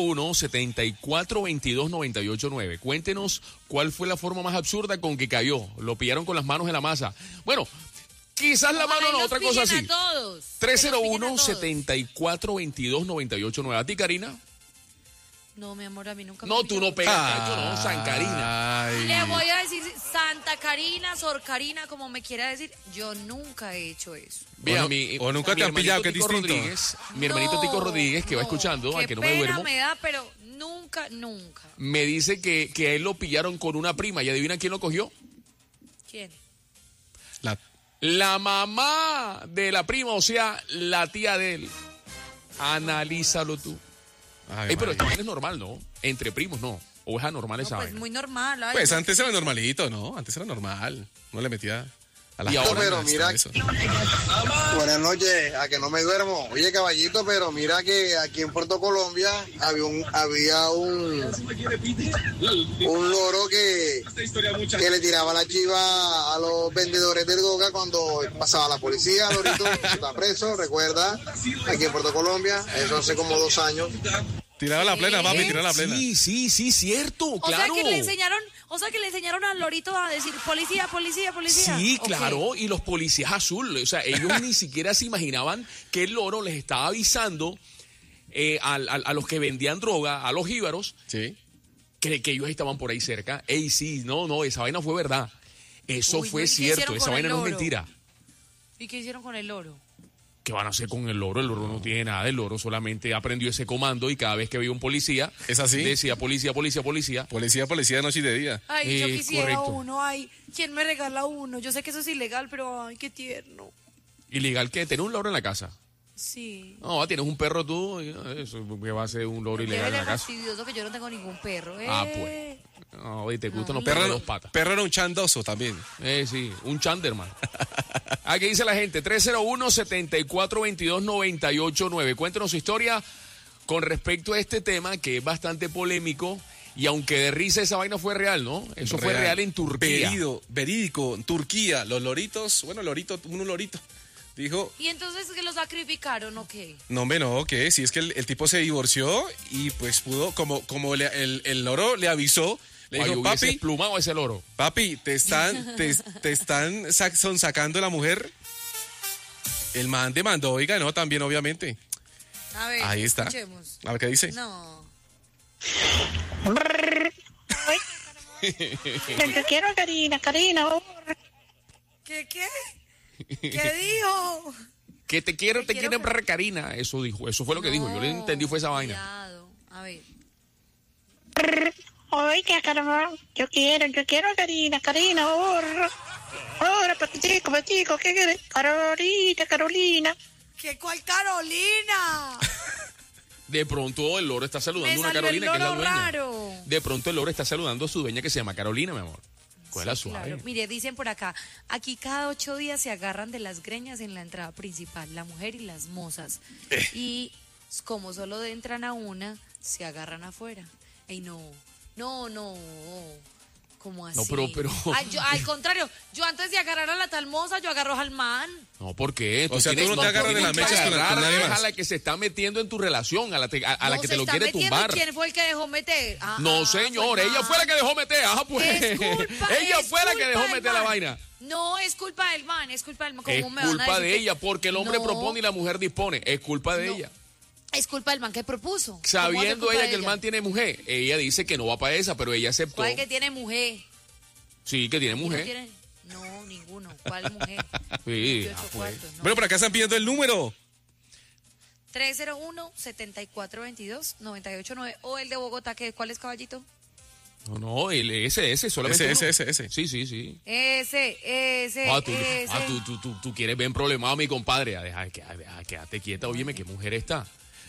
Speaker 2: 301-7422-989. Cuéntenos cuál fue la forma más absurda con que cayó. Lo pillaron con las manos en la masa. Bueno, quizás la
Speaker 3: Ojalá
Speaker 2: mano
Speaker 3: y
Speaker 2: no,
Speaker 3: los
Speaker 2: otra cosa
Speaker 3: pillen
Speaker 2: así.
Speaker 3: a todos. Que los pillen a todos.
Speaker 2: 301-7422-989. ¿A ti, Karina?
Speaker 3: No, mi amor, a mí nunca
Speaker 2: No,
Speaker 3: me
Speaker 2: tú
Speaker 3: pilló.
Speaker 2: no pegas cacho, no, San Karina.
Speaker 1: Ay.
Speaker 3: Le voy a decir Santa Karina, Sor Karina, como me quiera decir, yo nunca he hecho eso.
Speaker 2: Vea,
Speaker 1: o nunca te han pillado, que es distinto.
Speaker 2: Mi hermanito Tico Rodríguez, que va
Speaker 3: No,
Speaker 2: escuchando, a
Speaker 3: qué
Speaker 2: que no me
Speaker 3: pena
Speaker 2: duermo,
Speaker 3: me da, pero nunca.
Speaker 2: me dice que a él lo pillaron con una prima. ¿Y adivina quién lo cogió?
Speaker 3: ¿Quién?
Speaker 1: La-
Speaker 2: La mamá de la prima, o sea, la tía de él. Analízalo tú.
Speaker 1: Ay,
Speaker 2: Ey, pero
Speaker 1: María.
Speaker 2: esto es normal, ¿no? Entre primos, no. ¿O es anormal
Speaker 3: No,
Speaker 2: esa
Speaker 3: pues
Speaker 2: vaina?
Speaker 3: muy normal. Ay,
Speaker 1: Pues
Speaker 3: no.
Speaker 1: antes era normalito, ¿no? Antes era normal. No le metía a las
Speaker 2: Y ahora,
Speaker 1: personas,
Speaker 5: pero mira,
Speaker 1: eso.
Speaker 5: Buenas noches, a que no me duermo. Oye, caballito, pero mira que aquí en Puerto Colombia había un loro que le tiraba la chiva a los vendedores del Goga cuando pasaba la policía. Lorito está preso, recuerda, aquí en Puerto Colombia, eso hace como 2 años.
Speaker 1: Tiraba la plena, papi, tiraba la plena.
Speaker 2: Sí, cierto,
Speaker 3: O
Speaker 2: claro.
Speaker 3: sea que le enseñaron al lorito a decir policía, policía, policía.
Speaker 2: Sí,
Speaker 3: Ok.
Speaker 2: claro, y los policías azules, o sea, ellos ni siquiera se imaginaban que el loro les estaba avisando a los que vendían droga, a los jíbaros,
Speaker 1: Sí.
Speaker 2: que ellos estaban por ahí cerca. Ey, sí, no, esa vaina fue verdad. Eso
Speaker 3: Uy,
Speaker 2: fue
Speaker 3: ¿y qué
Speaker 2: cierto,
Speaker 3: hicieron
Speaker 2: esa
Speaker 3: con el
Speaker 2: vaina no es
Speaker 3: loro?
Speaker 2: mentira.
Speaker 3: ¿Y qué hicieron con el loro?
Speaker 2: ¿Qué van a hacer con el loro? El loro no tiene nada, el loro solamente aprendió ese comando y cada vez que veía un policía,
Speaker 1: ¿Es así?
Speaker 2: decía policía, policía, policía.
Speaker 1: Policía de noche y de día.
Speaker 3: Ay, yo quisiera
Speaker 2: correcto.
Speaker 3: uno. Ay, ¿quién me regala uno? Yo sé que eso es ilegal, pero ay, qué tierno.
Speaker 2: ¿Ilegal qué? ¿Tener un loro en la casa?
Speaker 3: Sí.
Speaker 2: No, tienes un perro tú, eso que va a ser un loro ilegal en la casa.
Speaker 3: fastidioso que yo no tengo ningún perro.
Speaker 2: Ah, pues. No, y te gustan los
Speaker 3: Ay.
Speaker 2: perros de
Speaker 1: Perro,
Speaker 2: dos patas.
Speaker 1: perro era un chandoso también.
Speaker 2: Sí, un chanderman. ¿Qué dice la gente? 301-7422-989. Cuéntanos su historia con respecto a este tema que es bastante polémico. Y aunque de risa esa vaina fue real, ¿no? Eso fue real en Turquía.
Speaker 1: Verídico, en Turquía. Los loritos, bueno, un lorito. Dijo,
Speaker 3: ¿Y entonces que lo sacrificaron o qué?
Speaker 1: no, hombre, no, que si es que el tipo se divorció y pues pudo, como el loro le avisó, le
Speaker 2: Ay,
Speaker 1: dijo,
Speaker 2: hubiese
Speaker 1: papi,
Speaker 2: plumado ese loro.
Speaker 1: te están sacando la mujer. El man demandó y ganó también, obviamente.
Speaker 3: A ver,
Speaker 1: Ahí está.
Speaker 3: escuchemos.
Speaker 1: A ver qué dice.
Speaker 3: No.
Speaker 6: Yo quiero a Karina.
Speaker 3: ¿Qué? ¿Qué dijo?
Speaker 2: Que te quiero,
Speaker 3: Te quiero,
Speaker 2: ver, Karina. Eso dijo, eso fue lo que dijo. Yo le entendí fue esa vaina.
Speaker 3: Cuidado. A ver.
Speaker 6: Oiga, caramba, yo quiero a Karina, ahora, patico, ¿qué quieres? Carolina.
Speaker 3: ¿Qué cuál Carolina?
Speaker 2: De pronto el loro está saludando
Speaker 3: Me
Speaker 2: a una
Speaker 3: salió
Speaker 2: Carolina
Speaker 3: el
Speaker 2: que es la
Speaker 3: loro
Speaker 2: dueña.
Speaker 3: raro.
Speaker 2: De pronto el loro está saludando a su dueña que se llama Carolina, mi amor. Cuela
Speaker 3: Sí,
Speaker 2: suave.
Speaker 3: claro. Mire, dicen por acá, aquí cada 8 días se agarran de las greñas en la entrada principal, la mujer y las mozas. Y como solo entran a una, se agarran afuera. Ey, no. ¿Cómo así?
Speaker 2: No, pero-
Speaker 3: Ay, al contrario, yo antes de agarrar a la tal moza, yo agarro al man.
Speaker 2: No, ¿por qué?
Speaker 1: O sea, tú no te agarras de las mechas con nadie
Speaker 2: Es a
Speaker 1: más.
Speaker 2: la que se está metiendo en tu relación, a la que
Speaker 3: No,
Speaker 2: te
Speaker 3: se
Speaker 2: lo
Speaker 3: está
Speaker 2: quiere
Speaker 3: metiendo,
Speaker 2: tumbar.
Speaker 3: ¿quién fue el que dejó meter?
Speaker 2: No, señor,
Speaker 3: fue el
Speaker 2: ella
Speaker 3: man.
Speaker 2: fue la que dejó meter. Pues.
Speaker 3: Es culpa,
Speaker 2: ella
Speaker 3: es
Speaker 2: fue la que
Speaker 3: culpa
Speaker 2: dejó
Speaker 3: del
Speaker 2: meter la
Speaker 3: man.
Speaker 2: vaina.
Speaker 3: No, es culpa del man, es culpa del man. ¿Cómo
Speaker 2: Es
Speaker 3: me van a
Speaker 2: culpa
Speaker 3: decir
Speaker 2: de
Speaker 3: que-
Speaker 2: ella, porque el hombre
Speaker 3: No,
Speaker 2: propone y la mujer dispone. Es culpa de
Speaker 3: No.
Speaker 2: ella.
Speaker 3: Es culpa del man que propuso. ¿Cómo va a ser
Speaker 2: Sabiendo
Speaker 3: culpa
Speaker 2: ella
Speaker 3: de
Speaker 2: que el man tiene mujer, ella dice que no va para esa, pero ella aceptó.
Speaker 3: ¿Cuál que tiene mujer?
Speaker 2: Sí, que tiene
Speaker 3: ¿Y
Speaker 2: mujer.
Speaker 3: No, tiene? No, ninguno. ¿Cuál mujer?
Speaker 2: Sí,
Speaker 3: 28
Speaker 2: pues.
Speaker 3: cuartos, no.
Speaker 1: Bueno, por acá están pidiendo el número.
Speaker 3: 301-7422-989 o el de Bogotá, ¿cuál es, caballito?
Speaker 2: No, ese, solamente
Speaker 1: Ese.
Speaker 2: uno. Sí.
Speaker 3: Ese.
Speaker 2: Tú quieres ver problemado a mi compadre. Quédate quieta, óyeme, qué mujer está.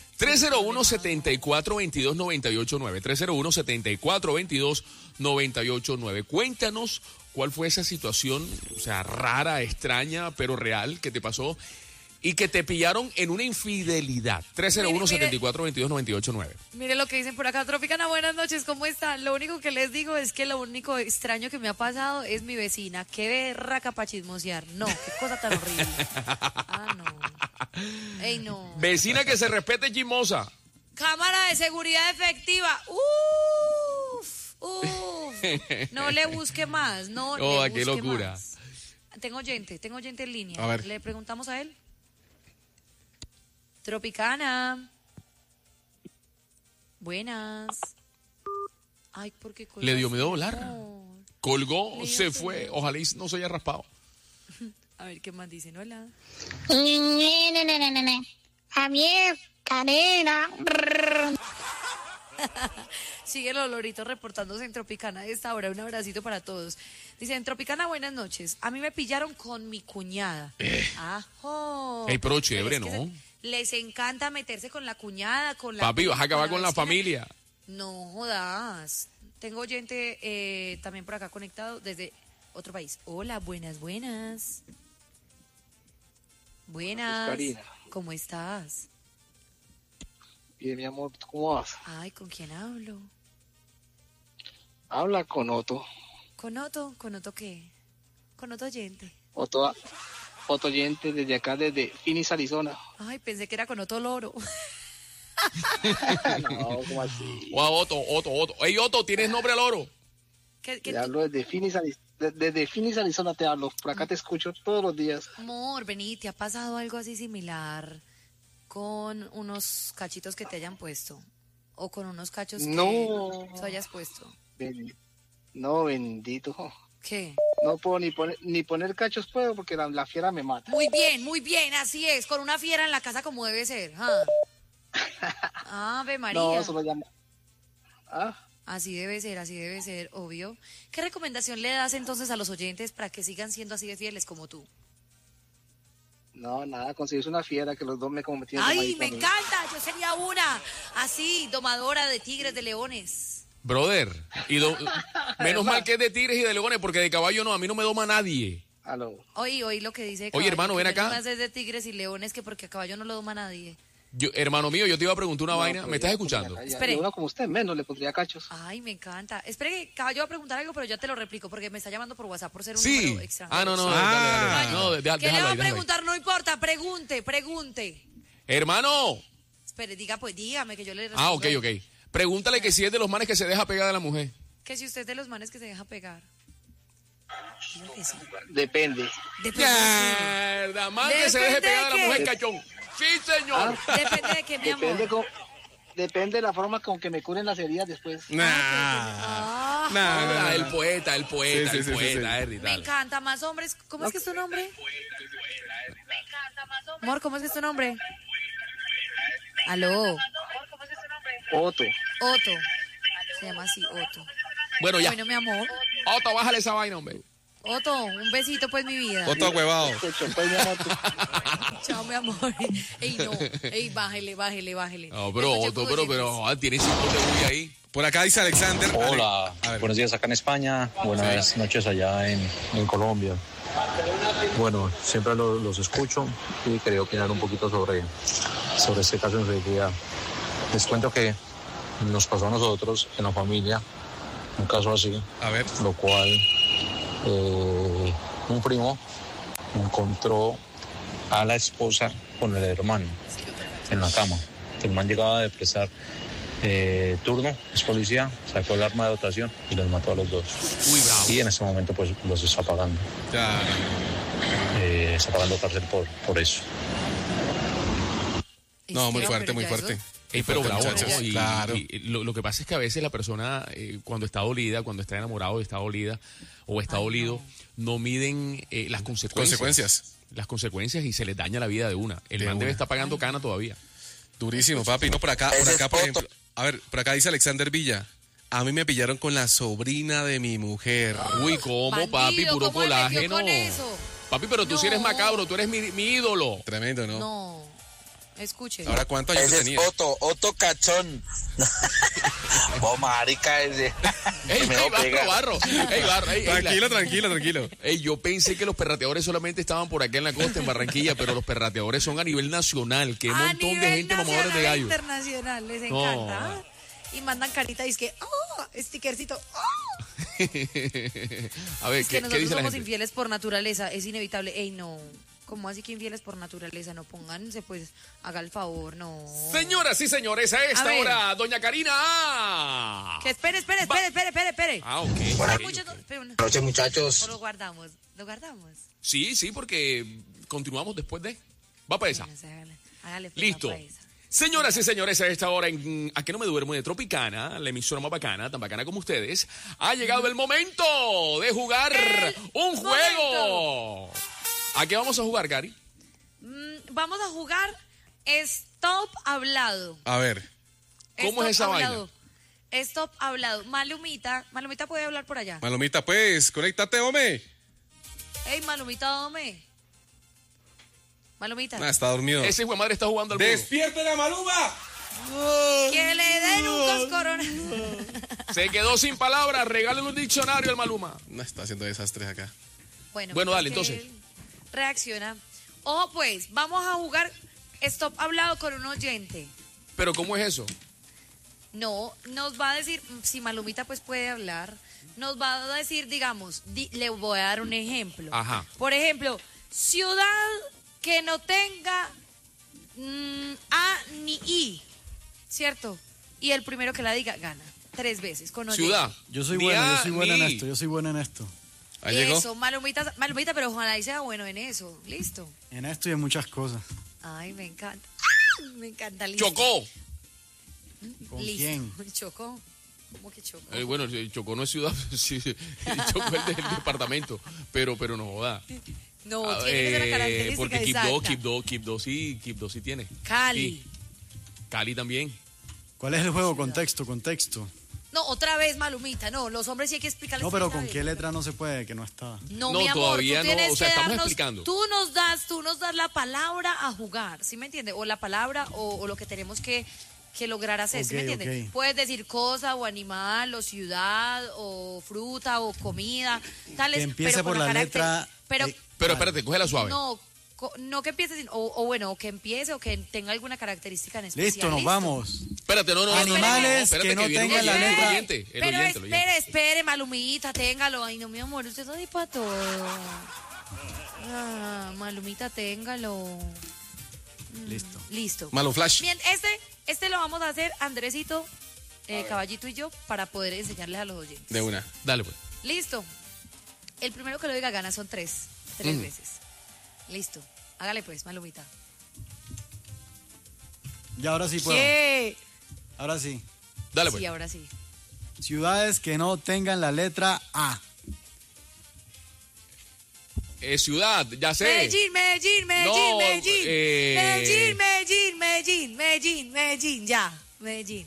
Speaker 2: 301-7422-989. 301-7422-989. Cuéntanos cuál fue esa situación, o sea, rara, extraña, pero real, que te pasó y que te pillaron en una infidelidad. 301-7422-989.
Speaker 3: Mire lo que dicen por acá. Tropicana, buenas noches, ¿cómo están? Lo único que les digo es que lo único extraño que me ha pasado es mi vecina. Qué berraca para chismosear. No, qué cosa tan horrible. No. Ey, no.
Speaker 2: Vecina que se respete, chismosa.
Speaker 3: Cámara de seguridad efectiva. Uf. No le busque más. No,
Speaker 2: Oh,
Speaker 3: le
Speaker 2: qué
Speaker 3: busque
Speaker 2: locura.
Speaker 3: más. Tengo oyente en línea.
Speaker 1: A ver.
Speaker 3: Le preguntamos a él. Tropicana. Buenas. Ay, ¿por qué colgó
Speaker 2: Le dio
Speaker 3: así,
Speaker 2: miedo volar.
Speaker 3: amor?
Speaker 2: Colgó,
Speaker 3: Le dio
Speaker 2: se
Speaker 3: miedo.
Speaker 2: fue. Ojalá y no se haya raspado.
Speaker 3: A ver, ¿qué más dicen? Hola.
Speaker 6: Javier, Karina.
Speaker 3: Sigue el olorito reportándose en Tropicana a esta hora. Un abracito para todos. Dicen, Tropicana, buenas noches. A mí me pillaron con mi cuñada. Ajo.
Speaker 2: Ey, pero chévere,
Speaker 3: Es que
Speaker 2: ¿no?
Speaker 3: Les encanta meterse con la cuñada, con la
Speaker 2: Papi, vas a acabar
Speaker 3: la
Speaker 2: con la
Speaker 3: vecina.
Speaker 2: familia.
Speaker 3: No jodas. tengo oyente también por acá conectado desde otro país. Hola, buenas. Buenas.
Speaker 7: Karina.
Speaker 3: ¿Cómo estás?
Speaker 7: Bien, mi amor, ¿cómo vas?
Speaker 3: Ay, ¿con quién hablo?
Speaker 7: Habla con Otto.
Speaker 3: ¿Con Otto? ¿Con Otto qué? ¿Con Otto oyente?
Speaker 7: Otto oyente desde acá, desde Phoenix, Arizona.
Speaker 3: Ay, pensé que era con Otto Loro.
Speaker 7: No, ¿cómo así?
Speaker 2: Wow, Otto. Ey, Otto, ¿tienes nombre al oro?
Speaker 3: ¿Qué
Speaker 7: Te hablo desde Phoenix, Arizona te hablo. Por acá te escucho todos los días.
Speaker 3: amor, vení, ¿te ha pasado algo así similar con unos cachitos que te hayan puesto? ¿O con unos cachos que
Speaker 7: No.
Speaker 3: tú hayas puesto?
Speaker 7: No, bendito.
Speaker 3: ¿Qué?
Speaker 7: No puedo ni poner cachos puedo porque la fiera me mata.
Speaker 3: Muy bien, así es, con una fiera en la casa como debe ser. Ave María.
Speaker 7: No, eso lo llamo.
Speaker 3: Así debe ser, obvio. ¿Qué recomendación le das entonces a los oyentes para que sigan siendo así de fieles como tú?
Speaker 7: No, nada, conseguirse una fiera que los dos me convirtieron.
Speaker 3: ¡Ay, me encanta! Yo sería una, así, domadora de tigres, de leones.
Speaker 2: Brother, menos mal que es de tigres y de leones, porque de caballo no, a mí no me doma nadie.
Speaker 7: Aló.
Speaker 3: Oí lo que dice.
Speaker 2: Oye, hermano, ven
Speaker 3: que
Speaker 2: acá.
Speaker 3: Más es de tigres y leones que porque a caballo no lo doma nadie.
Speaker 2: Hermano mío, yo te iba a preguntar una vaina.
Speaker 7: pues
Speaker 2: ¿Me estás
Speaker 7: ya,
Speaker 2: escuchando?
Speaker 7: ya,
Speaker 3: Espere.
Speaker 7: y uno como usted menos le pondría cachos.
Speaker 3: Ay, me encanta. Espere que caballo va a preguntar algo, pero ya te lo replico porque me está llamando por WhatsApp por ser un
Speaker 2: Sí.
Speaker 3: número extranjero.
Speaker 2: Ah, no, no,
Speaker 1: Ah.
Speaker 2: dale. No,
Speaker 3: ¿Qué le va
Speaker 2: déjalo
Speaker 3: a
Speaker 2: ahí, déjalo ahí.
Speaker 3: preguntar? No importa, pregunte.
Speaker 2: Hermano.
Speaker 3: Espere, dígame que yo le
Speaker 2: Ah,
Speaker 3: respondo.
Speaker 2: ok. Pregúntale que si es de los manes que se deja pegar de la mujer.
Speaker 3: Que si usted es de los manes que se deja pegar. Digo que sí.
Speaker 7: Depende.
Speaker 3: Depende de
Speaker 2: Mierda, man que se deje
Speaker 3: ¿Depende
Speaker 2: pegar de
Speaker 3: de
Speaker 2: la
Speaker 3: qué?
Speaker 2: mujer, cachón. Sí, señor.
Speaker 3: qué. Depende de qué, mi amor.
Speaker 7: Depende de la forma con que me curen las heridas después.
Speaker 3: Ah,
Speaker 1: Nah.
Speaker 2: El poeta,
Speaker 1: Sí,
Speaker 2: Harry,
Speaker 3: me
Speaker 2: dale.
Speaker 3: encanta más hombres. ¿Cómo es que es tu nombre? Amor, ¿cómo es que es tu nombre? Aló.
Speaker 7: Otto.
Speaker 3: Otto. Se llama así, Otto.
Speaker 2: Bueno, ya.
Speaker 3: Bueno, mi amor.
Speaker 2: Otto, bájale esa vaina, hombre.
Speaker 3: Otto, un besito, pues, mi vida.
Speaker 1: Otto huevado.
Speaker 7: Escucho, pues, mi amor,
Speaker 3: Chao, mi amor. Ey, no. Ey, bájele.
Speaker 2: No, pero
Speaker 3: Escuche
Speaker 2: Otto, pero tiene 5 de bulla ahí.
Speaker 1: Por acá dice Alexander.
Speaker 8: Hola,
Speaker 1: A ver.
Speaker 8: buenos días acá en España, buenas noches allá en Colombia. Bueno, siempre los escucho y quería opinar un poquito sobre este caso de infidelidad. Les cuento que nos pasó a nosotros en la familia un caso así,
Speaker 1: A ver.
Speaker 8: lo cual un primo encontró a la esposa con el hermano en la cama. El man llegaba de prestar turno, es policía, sacó el arma de dotación y los mató a los dos.
Speaker 2: Uy, bravo.
Speaker 8: Y en este momento pues los está pagando.
Speaker 1: Ya.
Speaker 8: Está pagando cárcel por eso.
Speaker 1: No, muy
Speaker 3: Esteban,
Speaker 1: fuerte,
Speaker 3: pero
Speaker 1: muy
Speaker 3: ya
Speaker 1: fuerte.
Speaker 3: eso-
Speaker 2: Ey, pero
Speaker 1: Fuerte,
Speaker 2: bravo,
Speaker 1: muchachos.
Speaker 2: ¿no?
Speaker 1: Claro.
Speaker 2: Y lo que pasa es que a veces la persona, cuando está dolida, cuando está enamorado y está dolida o está
Speaker 3: Ay,
Speaker 2: dolido, no miden las consecuencias. Las consecuencias y se les daña la vida de una. El
Speaker 1: De
Speaker 2: man debe
Speaker 1: una.
Speaker 2: estar pagando cana todavía.
Speaker 1: Durísimo, papi. No, por acá, por ejemplo. A ver, por acá dice Alexander Villa. A mí me pillaron con la sobrina de mi mujer.
Speaker 2: Uy, ¿cómo,
Speaker 3: Bandido,
Speaker 2: papi? Puro
Speaker 3: ¿cómo me metió
Speaker 2: colágeno.
Speaker 3: con eso?
Speaker 2: Papi, pero tú sí eres
Speaker 3: No.
Speaker 2: macabro, tú eres mi ídolo.
Speaker 1: Tremendo, ¿no?
Speaker 3: No. Escuche.
Speaker 1: Ahora, ¿cuántos años
Speaker 9: Ese
Speaker 1: tenía?
Speaker 9: es Otto Cachón. Vos, marica, ese.
Speaker 2: Ey,
Speaker 9: Me lo pega.
Speaker 2: Barro. Ey, Barro. Ey,
Speaker 1: Tranquilo.
Speaker 2: Ey, yo pensé que los perrateadores solamente estaban por acá en la costa, en Barranquilla, pero los perrateadores son a nivel nacional. Qué
Speaker 3: A
Speaker 2: montón de
Speaker 3: nivel
Speaker 2: gente mamadores de
Speaker 3: nacional e
Speaker 2: gallo.
Speaker 3: internacional, les
Speaker 2: No.
Speaker 3: encanta. Y mandan carita y es que, stickercito,
Speaker 2: A ver,
Speaker 3: Es que
Speaker 2: ¿qué
Speaker 3: nosotros
Speaker 2: dice la
Speaker 3: somos
Speaker 2: gente?
Speaker 3: infieles por naturaleza, es inevitable. Ey, no. ¿Cómo así que infieles por naturaleza? No pónganse, pues, haga el favor, no.
Speaker 2: Señoras y señores, a esta
Speaker 3: ver.
Speaker 2: hora, doña Karina.
Speaker 3: Que espere.
Speaker 2: Ah, ok.
Speaker 3: Hay
Speaker 2: ok,
Speaker 3: muchos-
Speaker 2: ok.
Speaker 3: espere una-
Speaker 9: Noche, muchachos.
Speaker 3: o lo guardamos.
Speaker 2: Sí, porque continuamos después de... Va para esa.
Speaker 3: Bueno, hágale, pues,
Speaker 2: Listo.
Speaker 3: va pa' esa.
Speaker 2: Señoras y señores, a esta hora en A que no me duermo de Tropicana, la emisora más bacana, tan bacana como ustedes, ha llegado el momento de jugar un juego. ¿A qué vamos a jugar, Gary?
Speaker 3: Vamos a jugar Stop Hablado.
Speaker 1: A ver.
Speaker 2: ¿Cómo es esa vaina?
Speaker 3: Stop Hablado. Malumita puede hablar por allá.
Speaker 1: Malomita, pues, conéctate, hombre.
Speaker 3: Ey, Malumita, dame. Malumita.
Speaker 1: Ah, está dormido.
Speaker 2: Ese hijo de madre está jugando al juego.
Speaker 1: ¡Despierte la Maluma!
Speaker 3: Que le den un coscorón.
Speaker 2: Se quedó sin palabras, regálale un diccionario al Maluma.
Speaker 1: No, está haciendo desastres acá.
Speaker 2: Bueno, dale, entonces.
Speaker 3: Reacciona. Ojo, pues, vamos a jugar Stop Hablado con un oyente.
Speaker 2: Pero ¿cómo es eso?
Speaker 3: No, nos va a decir, si Malumita pues puede hablar, nos va a decir, digamos, le voy a dar un ejemplo.
Speaker 2: Ajá.
Speaker 3: Por ejemplo, ciudad que no tenga A ni I, ¿cierto? Y el primero que la diga gana 3 veces con oyente.
Speaker 2: Ciudad.
Speaker 10: Yo soy
Speaker 2: Ni
Speaker 10: bueno,
Speaker 2: A,
Speaker 10: yo soy bueno
Speaker 2: ni
Speaker 10: en
Speaker 2: I.
Speaker 10: esto, yo soy bueno en esto.
Speaker 1: Ahí llegó.
Speaker 3: Eso, Malumita, pero ojalá y sea bueno en eso. Listo.
Speaker 10: En esto y en muchas cosas.
Speaker 3: Ay, me encanta. Me encanta. Listo.
Speaker 2: Chocó.
Speaker 10: ¿Con
Speaker 3: Listo.
Speaker 10: quién?
Speaker 3: Chocó. ¿Cómo que Chocó?
Speaker 2: Bueno, Chocó no es ciudad, sí, Chocó es del departamento, pero no joda.
Speaker 3: No, tiene que ser la característica
Speaker 2: porque
Speaker 3: exacta.
Speaker 2: Quibdó sí tiene.
Speaker 3: Cali.
Speaker 2: Sí. Cali también.
Speaker 10: ¿Cuál es el juego? Contexto.
Speaker 3: No, otra vez Malumita. No, los hombres sí hay que explicarles.
Speaker 10: No, pero
Speaker 3: esta
Speaker 10: ¿con
Speaker 3: vez.
Speaker 10: qué letra no se puede? Que no está.
Speaker 3: No,
Speaker 2: No,
Speaker 3: mi amor,
Speaker 2: todavía
Speaker 3: tú
Speaker 2: no,
Speaker 3: tienes
Speaker 2: o sea,
Speaker 3: que
Speaker 2: estamos
Speaker 3: darnos,
Speaker 2: explicando.
Speaker 3: tú nos das la palabra a jugar, ¿sí me entiendes? O la palabra o lo que tenemos que lograr hacer, ¿sí me
Speaker 10: Ok,
Speaker 3: entiendes?
Speaker 10: ok.
Speaker 3: Puedes decir cosa o animal o ciudad o fruta o comida, tales,
Speaker 10: Que empiece
Speaker 3: pero con
Speaker 10: por la
Speaker 3: carácter-
Speaker 10: letra
Speaker 3: Pero
Speaker 2: Pero espérate, cógela suave.
Speaker 3: no que empiece, o bueno, o que empiece o que tenga alguna característica en especial.
Speaker 10: Listo, nos vamos.
Speaker 2: Espérate, no.
Speaker 10: Animales
Speaker 2: espérate,
Speaker 10: que no
Speaker 2: viene un
Speaker 10: tengan la
Speaker 2: oyente,
Speaker 10: letra-
Speaker 2: el oyente.
Speaker 3: Pero espere, Malumita, téngalo. Ay, no, mi amor, usted está ahí para todo. Ah, Malumita, téngalo.
Speaker 10: Listo.
Speaker 3: Listo.
Speaker 1: Malo Flash.
Speaker 3: Bien, este lo vamos a hacer Andresito, Caballito y yo para poder enseñarles a los oyentes.
Speaker 1: De una.
Speaker 2: Dale, pues.
Speaker 3: Listo. El primero que lo diga gana son 3 veces. Listo. Hágale pues, Malumita.
Speaker 10: Ya ahora sí puedo.
Speaker 3: ¿Qué?
Speaker 10: Ahora sí.
Speaker 2: Dale, pues.
Speaker 3: Sí, ahora sí.
Speaker 10: Ciudades que no tengan la letra A.
Speaker 2: Ciudad, ya sé.
Speaker 3: Medellín,
Speaker 2: No,
Speaker 3: Medellín, ya, Medellín.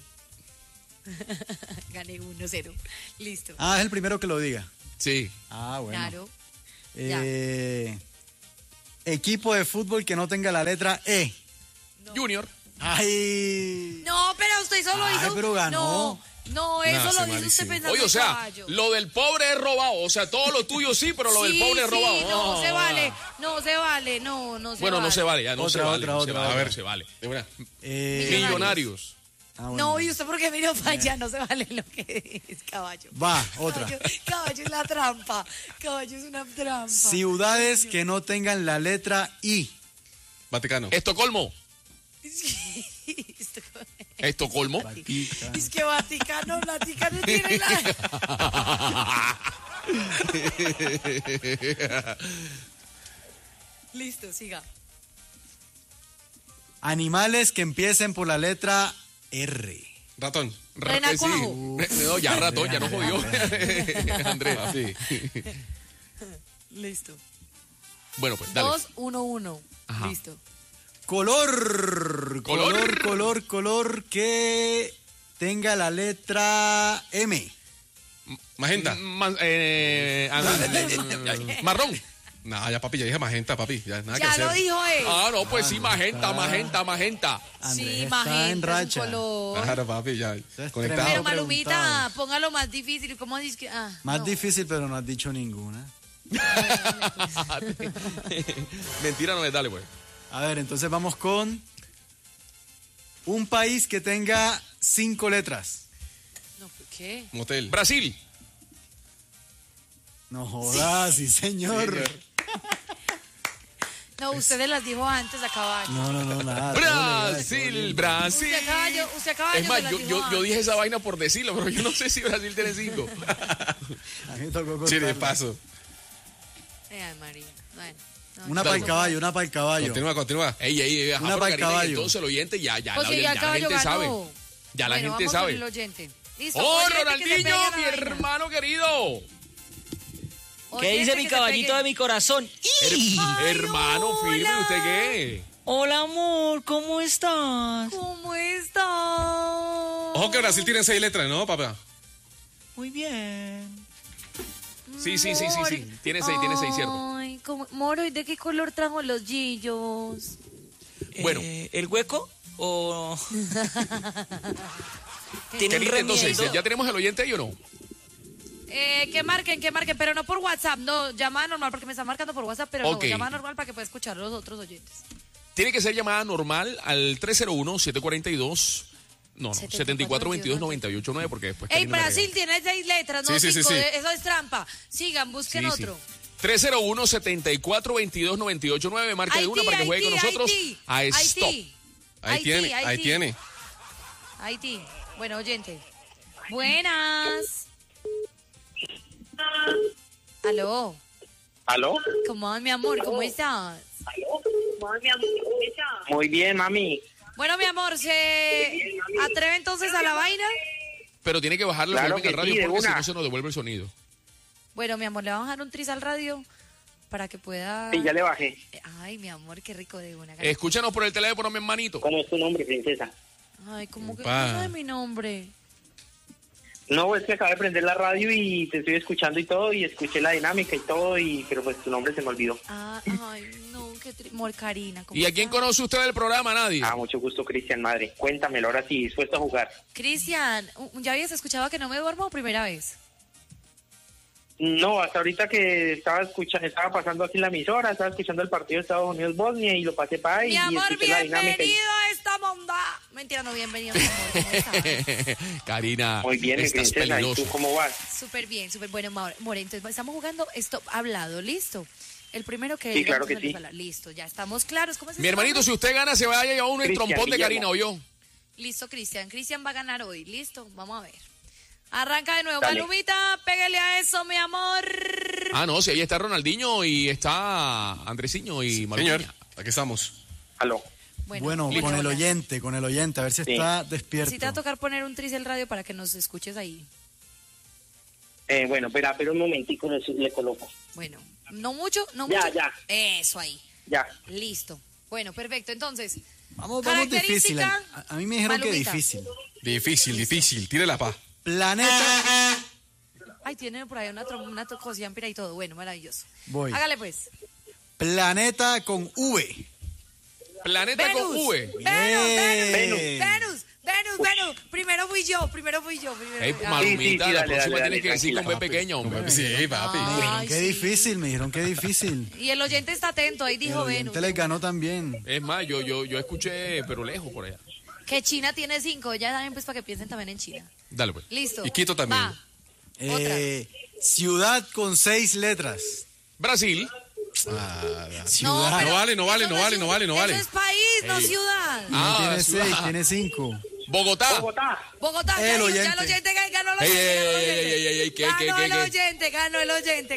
Speaker 3: Gané 1-0. Listo.
Speaker 10: Ah, es el primero que lo diga.
Speaker 2: Sí.
Speaker 10: Ah, bueno.
Speaker 3: Claro.
Speaker 10: Equipo de fútbol que no tenga la letra E.
Speaker 2: Junior.
Speaker 10: Ay.
Speaker 3: No, pero usted solo
Speaker 10: Ay,
Speaker 3: hizo.
Speaker 10: pero ganó.
Speaker 3: No, eso
Speaker 1: No,
Speaker 3: lo
Speaker 1: sí,
Speaker 3: dice
Speaker 1: malísimo.
Speaker 3: usted pensando
Speaker 2: Oye, o
Speaker 3: en
Speaker 2: sea,
Speaker 3: caballo.
Speaker 2: lo del pobre es robado. O sea, todo lo tuyo sí, pero lo del
Speaker 3: Sí,
Speaker 2: pobre es robado.
Speaker 3: sí, no se vale. No se vale. No se
Speaker 2: Bueno,
Speaker 3: vale.
Speaker 2: no se vale, ya no
Speaker 10: Otra,
Speaker 2: se vale.
Speaker 10: otra,
Speaker 2: no se
Speaker 10: otra.
Speaker 2: vale,
Speaker 1: A ver.
Speaker 2: no se vale.
Speaker 1: De una.
Speaker 2: Millonarios.
Speaker 10: Ah, bueno.
Speaker 3: No, y usted porque miró para allá, no se vale lo que es caballo.
Speaker 10: Va, otra.
Speaker 3: Caballo es la trampa. Caballo es una trampa.
Speaker 10: Ciudades que no tengan la letra I.
Speaker 1: Vaticano.
Speaker 2: Estocolmo. Estocolmo.
Speaker 3: Es que Vaticano tiene la... Listo, siga.
Speaker 10: Animales que empiecen por la letra R.
Speaker 1: Ratón.
Speaker 3: Renacuajo.
Speaker 2: No, ya ratón, ya no jodió. Andrés.
Speaker 1: Sí.
Speaker 3: Listo.
Speaker 2: Bueno, pues dale.
Speaker 3: 2-1-1.
Speaker 2: Ajá.
Speaker 3: Listo.
Speaker 10: Color que tenga la letra M.
Speaker 1: Magenta.
Speaker 2: Marrón.
Speaker 1: No, ya papi, ya dije magenta, papi. Ya, nada que
Speaker 3: Ya
Speaker 1: hacer.
Speaker 3: lo dijo él.
Speaker 2: Ah, no, pues sí,
Speaker 10: no
Speaker 2: magenta.
Speaker 10: Andrés
Speaker 3: Sí,
Speaker 10: está en
Speaker 3: magenta es un
Speaker 10: racha.
Speaker 3: color.
Speaker 1: Claro, papi, ya.
Speaker 10: Ustedes
Speaker 1: Conectado.
Speaker 3: Pero
Speaker 10: tremendo.
Speaker 3: Malumita,
Speaker 10: preguntados.
Speaker 3: póngalo más difícil. ¿Cómo dice que?
Speaker 10: Más
Speaker 3: no.
Speaker 10: difícil, pero no has dicho ninguna.
Speaker 2: Mentira no es, dale, pues.
Speaker 10: A ver, entonces vamos con un país que tenga 5 letras.
Speaker 3: No, ¿por qué?
Speaker 1: Motel.
Speaker 2: Brasil.
Speaker 10: No jodas, sí, señor.
Speaker 3: No, ustedes las dijo antes a caballo.
Speaker 10: No, nada.
Speaker 2: Brasil, Brasil.
Speaker 3: Usted a caballo
Speaker 2: Es más,
Speaker 3: se las dijo
Speaker 2: yo
Speaker 3: antes.
Speaker 2: dije esa vaina por decirlo, pero yo no sé si Brasil tiene 5.
Speaker 10: A mí me tocó
Speaker 1: Sí, de
Speaker 10: contarla.
Speaker 1: paso.
Speaker 3: Ay, María. Bueno. no,
Speaker 10: Una
Speaker 3: no,
Speaker 10: para el
Speaker 3: no.
Speaker 10: caballo, una para el caballo.
Speaker 1: Continúa.
Speaker 2: Ey, ajá,
Speaker 10: Una
Speaker 2: pero
Speaker 10: para el
Speaker 2: Karina, y
Speaker 10: caballo.
Speaker 2: entonces el oyente ya
Speaker 3: Pues sí,
Speaker 2: la
Speaker 3: el caballo
Speaker 2: gente sabe.
Speaker 3: ganó.
Speaker 2: Ya la
Speaker 3: Bueno,
Speaker 2: gente
Speaker 3: vamos con
Speaker 2: sabe.
Speaker 3: el oyente. Listo,
Speaker 2: ¡Oh,
Speaker 3: oyente que se
Speaker 2: Ronaldinho,
Speaker 3: pegue a la
Speaker 2: mi
Speaker 3: vaina.
Speaker 2: hermano querido!
Speaker 11: ¿Qué
Speaker 3: Oyente
Speaker 11: dice
Speaker 3: que
Speaker 11: mi
Speaker 3: se
Speaker 11: caballito
Speaker 3: pegue.
Speaker 11: de mi corazón? ¡Ih!
Speaker 2: Hermano, firme,
Speaker 3: hola.
Speaker 2: ¿usted qué?
Speaker 11: Hola, amor, ¿cómo estás?
Speaker 3: ¿Cómo estás?
Speaker 1: Ojo que Brasil tiene 6 letras, ¿no, papá?
Speaker 11: Muy bien.
Speaker 2: Sí. Tiene 6, cierto.
Speaker 3: Moro, ¿y de qué color trajo los gillos?
Speaker 2: Bueno.
Speaker 11: ¿El hueco? o... ¿Tienen
Speaker 2: Querida, entonces,
Speaker 11: remiendo?
Speaker 2: ¿ya tenemos el oyente ahí o no?
Speaker 3: Que marquen, pero no por WhatsApp, no, llamada normal, porque me están marcando por WhatsApp, pero
Speaker 2: Ok.
Speaker 3: no, llamada normal para que pueda escuchar los otros oyentes.
Speaker 2: Tiene que ser llamada normal al 301-742... No, 7422-989, porque después...
Speaker 3: Ey,
Speaker 2: Karina me
Speaker 3: Brasil
Speaker 2: regaña.
Speaker 3: tiene 6 letras, no
Speaker 1: Sí, sí,
Speaker 3: 5,
Speaker 1: sí.
Speaker 3: eso es trampa. Sigan, busquen
Speaker 2: Sí, sí.
Speaker 3: otro.
Speaker 2: 301-7422-989, marca de una para que juegue con nosotros a Stop.
Speaker 1: Ahí tiene.
Speaker 3: Haití. Bueno, oyente. Buenas. Aló.
Speaker 4: ¿Aló?
Speaker 3: ¿Cómo va, mi amor? ¿Cómo estás?
Speaker 4: Muy bien, mami.
Speaker 3: Bueno, mi amor, ¿se atreve entonces a la vaina?
Speaker 2: Pero tiene que bajarle
Speaker 4: Claro
Speaker 2: el volumen
Speaker 4: que
Speaker 2: al radio
Speaker 4: sí, de
Speaker 2: porque si
Speaker 4: una.
Speaker 2: no se nos devuelve el sonido.
Speaker 3: Bueno, mi amor, le vamos a dejar un tris al radio para que pueda...
Speaker 4: Sí, ya le bajé.
Speaker 3: Ay, mi amor, qué rico de una.
Speaker 2: Escúchanos por el teléfono, mi hermanito.
Speaker 4: ¿Cómo es tu nombre, princesa?
Speaker 3: Ay, ¿cómo que
Speaker 1: Opa.
Speaker 3: no es mi nombre?
Speaker 4: No, es que acabé de prender la radio y te estoy escuchando y todo, y escuché la dinámica y todo, pero pues tu nombre se me olvidó.
Speaker 3: Ah, ay, no, qué amor, Karina. ¿cómo
Speaker 2: ¿Y a quién
Speaker 3: estás?
Speaker 2: conoce usted del programa? Nadie.
Speaker 4: Ah, mucho gusto, Cristian, madre. Cuéntamelo, ahora sí, dispuesto a jugar.
Speaker 3: Cristian, ¿ya habías escuchado que no me duermo o primera vez?
Speaker 4: No, hasta ahorita que estaba pasando aquí en la emisora, estaba escuchando el partido de Estados Unidos-Bosnia y lo pasé para ahí
Speaker 3: Mi
Speaker 4: y
Speaker 3: amor,
Speaker 4: escuché la dinámica.
Speaker 3: bienvenido a esta monda. Mentira, no, bienvenido, mi amor. ¿Cómo estás?
Speaker 2: Karina,
Speaker 4: Muy bien, mi
Speaker 2: estás
Speaker 4: princesa, ¿y
Speaker 2: peligroso.
Speaker 4: tú cómo vas?
Speaker 3: Súper bien, súper bueno, More. Entonces, estamos jugando esto hablado, ¿listo? El primero que...
Speaker 4: Sí, claro
Speaker 3: digamos,
Speaker 4: que sí.
Speaker 3: nos habla. Listo, ya estamos claros. ¿Cómo es
Speaker 2: Mi
Speaker 3: ese
Speaker 2: hermanito,
Speaker 3: nombre?
Speaker 2: si usted gana, se va a llevar un
Speaker 4: Cristian
Speaker 2: trompón de
Speaker 4: Guillermo.
Speaker 2: Karina, ¿o yo?
Speaker 3: Listo, Cristian. Cristian va a ganar hoy. Listo, vamos a ver. Arranca de nuevo.
Speaker 4: Dale.
Speaker 3: Palomita, pégale a eso, mi amor.
Speaker 2: Ah, no, si ahí está Ronaldinho y está Andresiño y Maluña.
Speaker 1: Señor, aquí estamos.
Speaker 4: Aló.
Speaker 10: Bueno,
Speaker 3: bueno,
Speaker 10: con el
Speaker 3: hola.
Speaker 10: oyente, a ver si
Speaker 4: Sí.
Speaker 10: está despierto.
Speaker 3: Sí te va a tocar poner un tris el radio para que nos escuches ahí.
Speaker 4: Bueno, pero un momentico le coloco.
Speaker 3: Bueno, no mucho, no
Speaker 4: Ya,
Speaker 3: mucho.
Speaker 4: ya.
Speaker 3: Eso ahí.
Speaker 4: Ya.
Speaker 3: Listo. Bueno, perfecto. Entonces,
Speaker 10: Vamos
Speaker 3: característica,
Speaker 10: difícil. A mí me dijeron que
Speaker 3: Palomita.
Speaker 10: difícil.
Speaker 1: Difícil. Tire la paz.
Speaker 10: Planeta.
Speaker 3: Ay, tienen por ahí una cosiampira y todo. Bueno, maravilloso.
Speaker 10: Voy.
Speaker 3: Hágale pues.
Speaker 10: Planeta con V.
Speaker 2: Planeta con V.
Speaker 3: Venus. Primero fui yo.
Speaker 2: Ey,
Speaker 3: Ay,
Speaker 2: Malumita,
Speaker 4: sí,
Speaker 2: la
Speaker 4: dale,
Speaker 2: próxima
Speaker 4: dale,
Speaker 2: tienes que decir
Speaker 4: tranquila,
Speaker 2: con B
Speaker 4: papi.
Speaker 2: pequeña, hombre.
Speaker 1: Sí, papi.
Speaker 3: Ay,
Speaker 10: Qué
Speaker 3: sí.
Speaker 10: difícil, me dijeron que difícil.
Speaker 3: Y el oyente está atento, ahí
Speaker 10: El
Speaker 3: dijo Venus.
Speaker 10: oyente les ganó también.
Speaker 2: Es más, yo escuché, pero lejos por allá.
Speaker 3: Que China tiene 5, ya saben pues para que piensen también en China.
Speaker 2: Dale, pues.
Speaker 3: Listo.
Speaker 1: Y Quito también.
Speaker 3: Va. Otra.
Speaker 10: Ciudad con 6 letras.
Speaker 2: Brasil.
Speaker 10: Ciudad.
Speaker 3: pero
Speaker 1: No vale, no vale,
Speaker 3: eso
Speaker 1: no vale,
Speaker 3: es
Speaker 1: no vale, no
Speaker 3: Eso
Speaker 1: vale.
Speaker 3: es país, no ciudad.
Speaker 10: No tiene
Speaker 2: ciudad.
Speaker 10: 6, tiene 5.
Speaker 2: Bogotá.
Speaker 3: Bogotá,
Speaker 10: El
Speaker 3: ya
Speaker 10: oyente.
Speaker 3: el oyente ganó el
Speaker 2: Ey,
Speaker 3: oyente.
Speaker 2: ey, ey, ey, ey, ey, ¿qué?
Speaker 3: Ganó el oyente.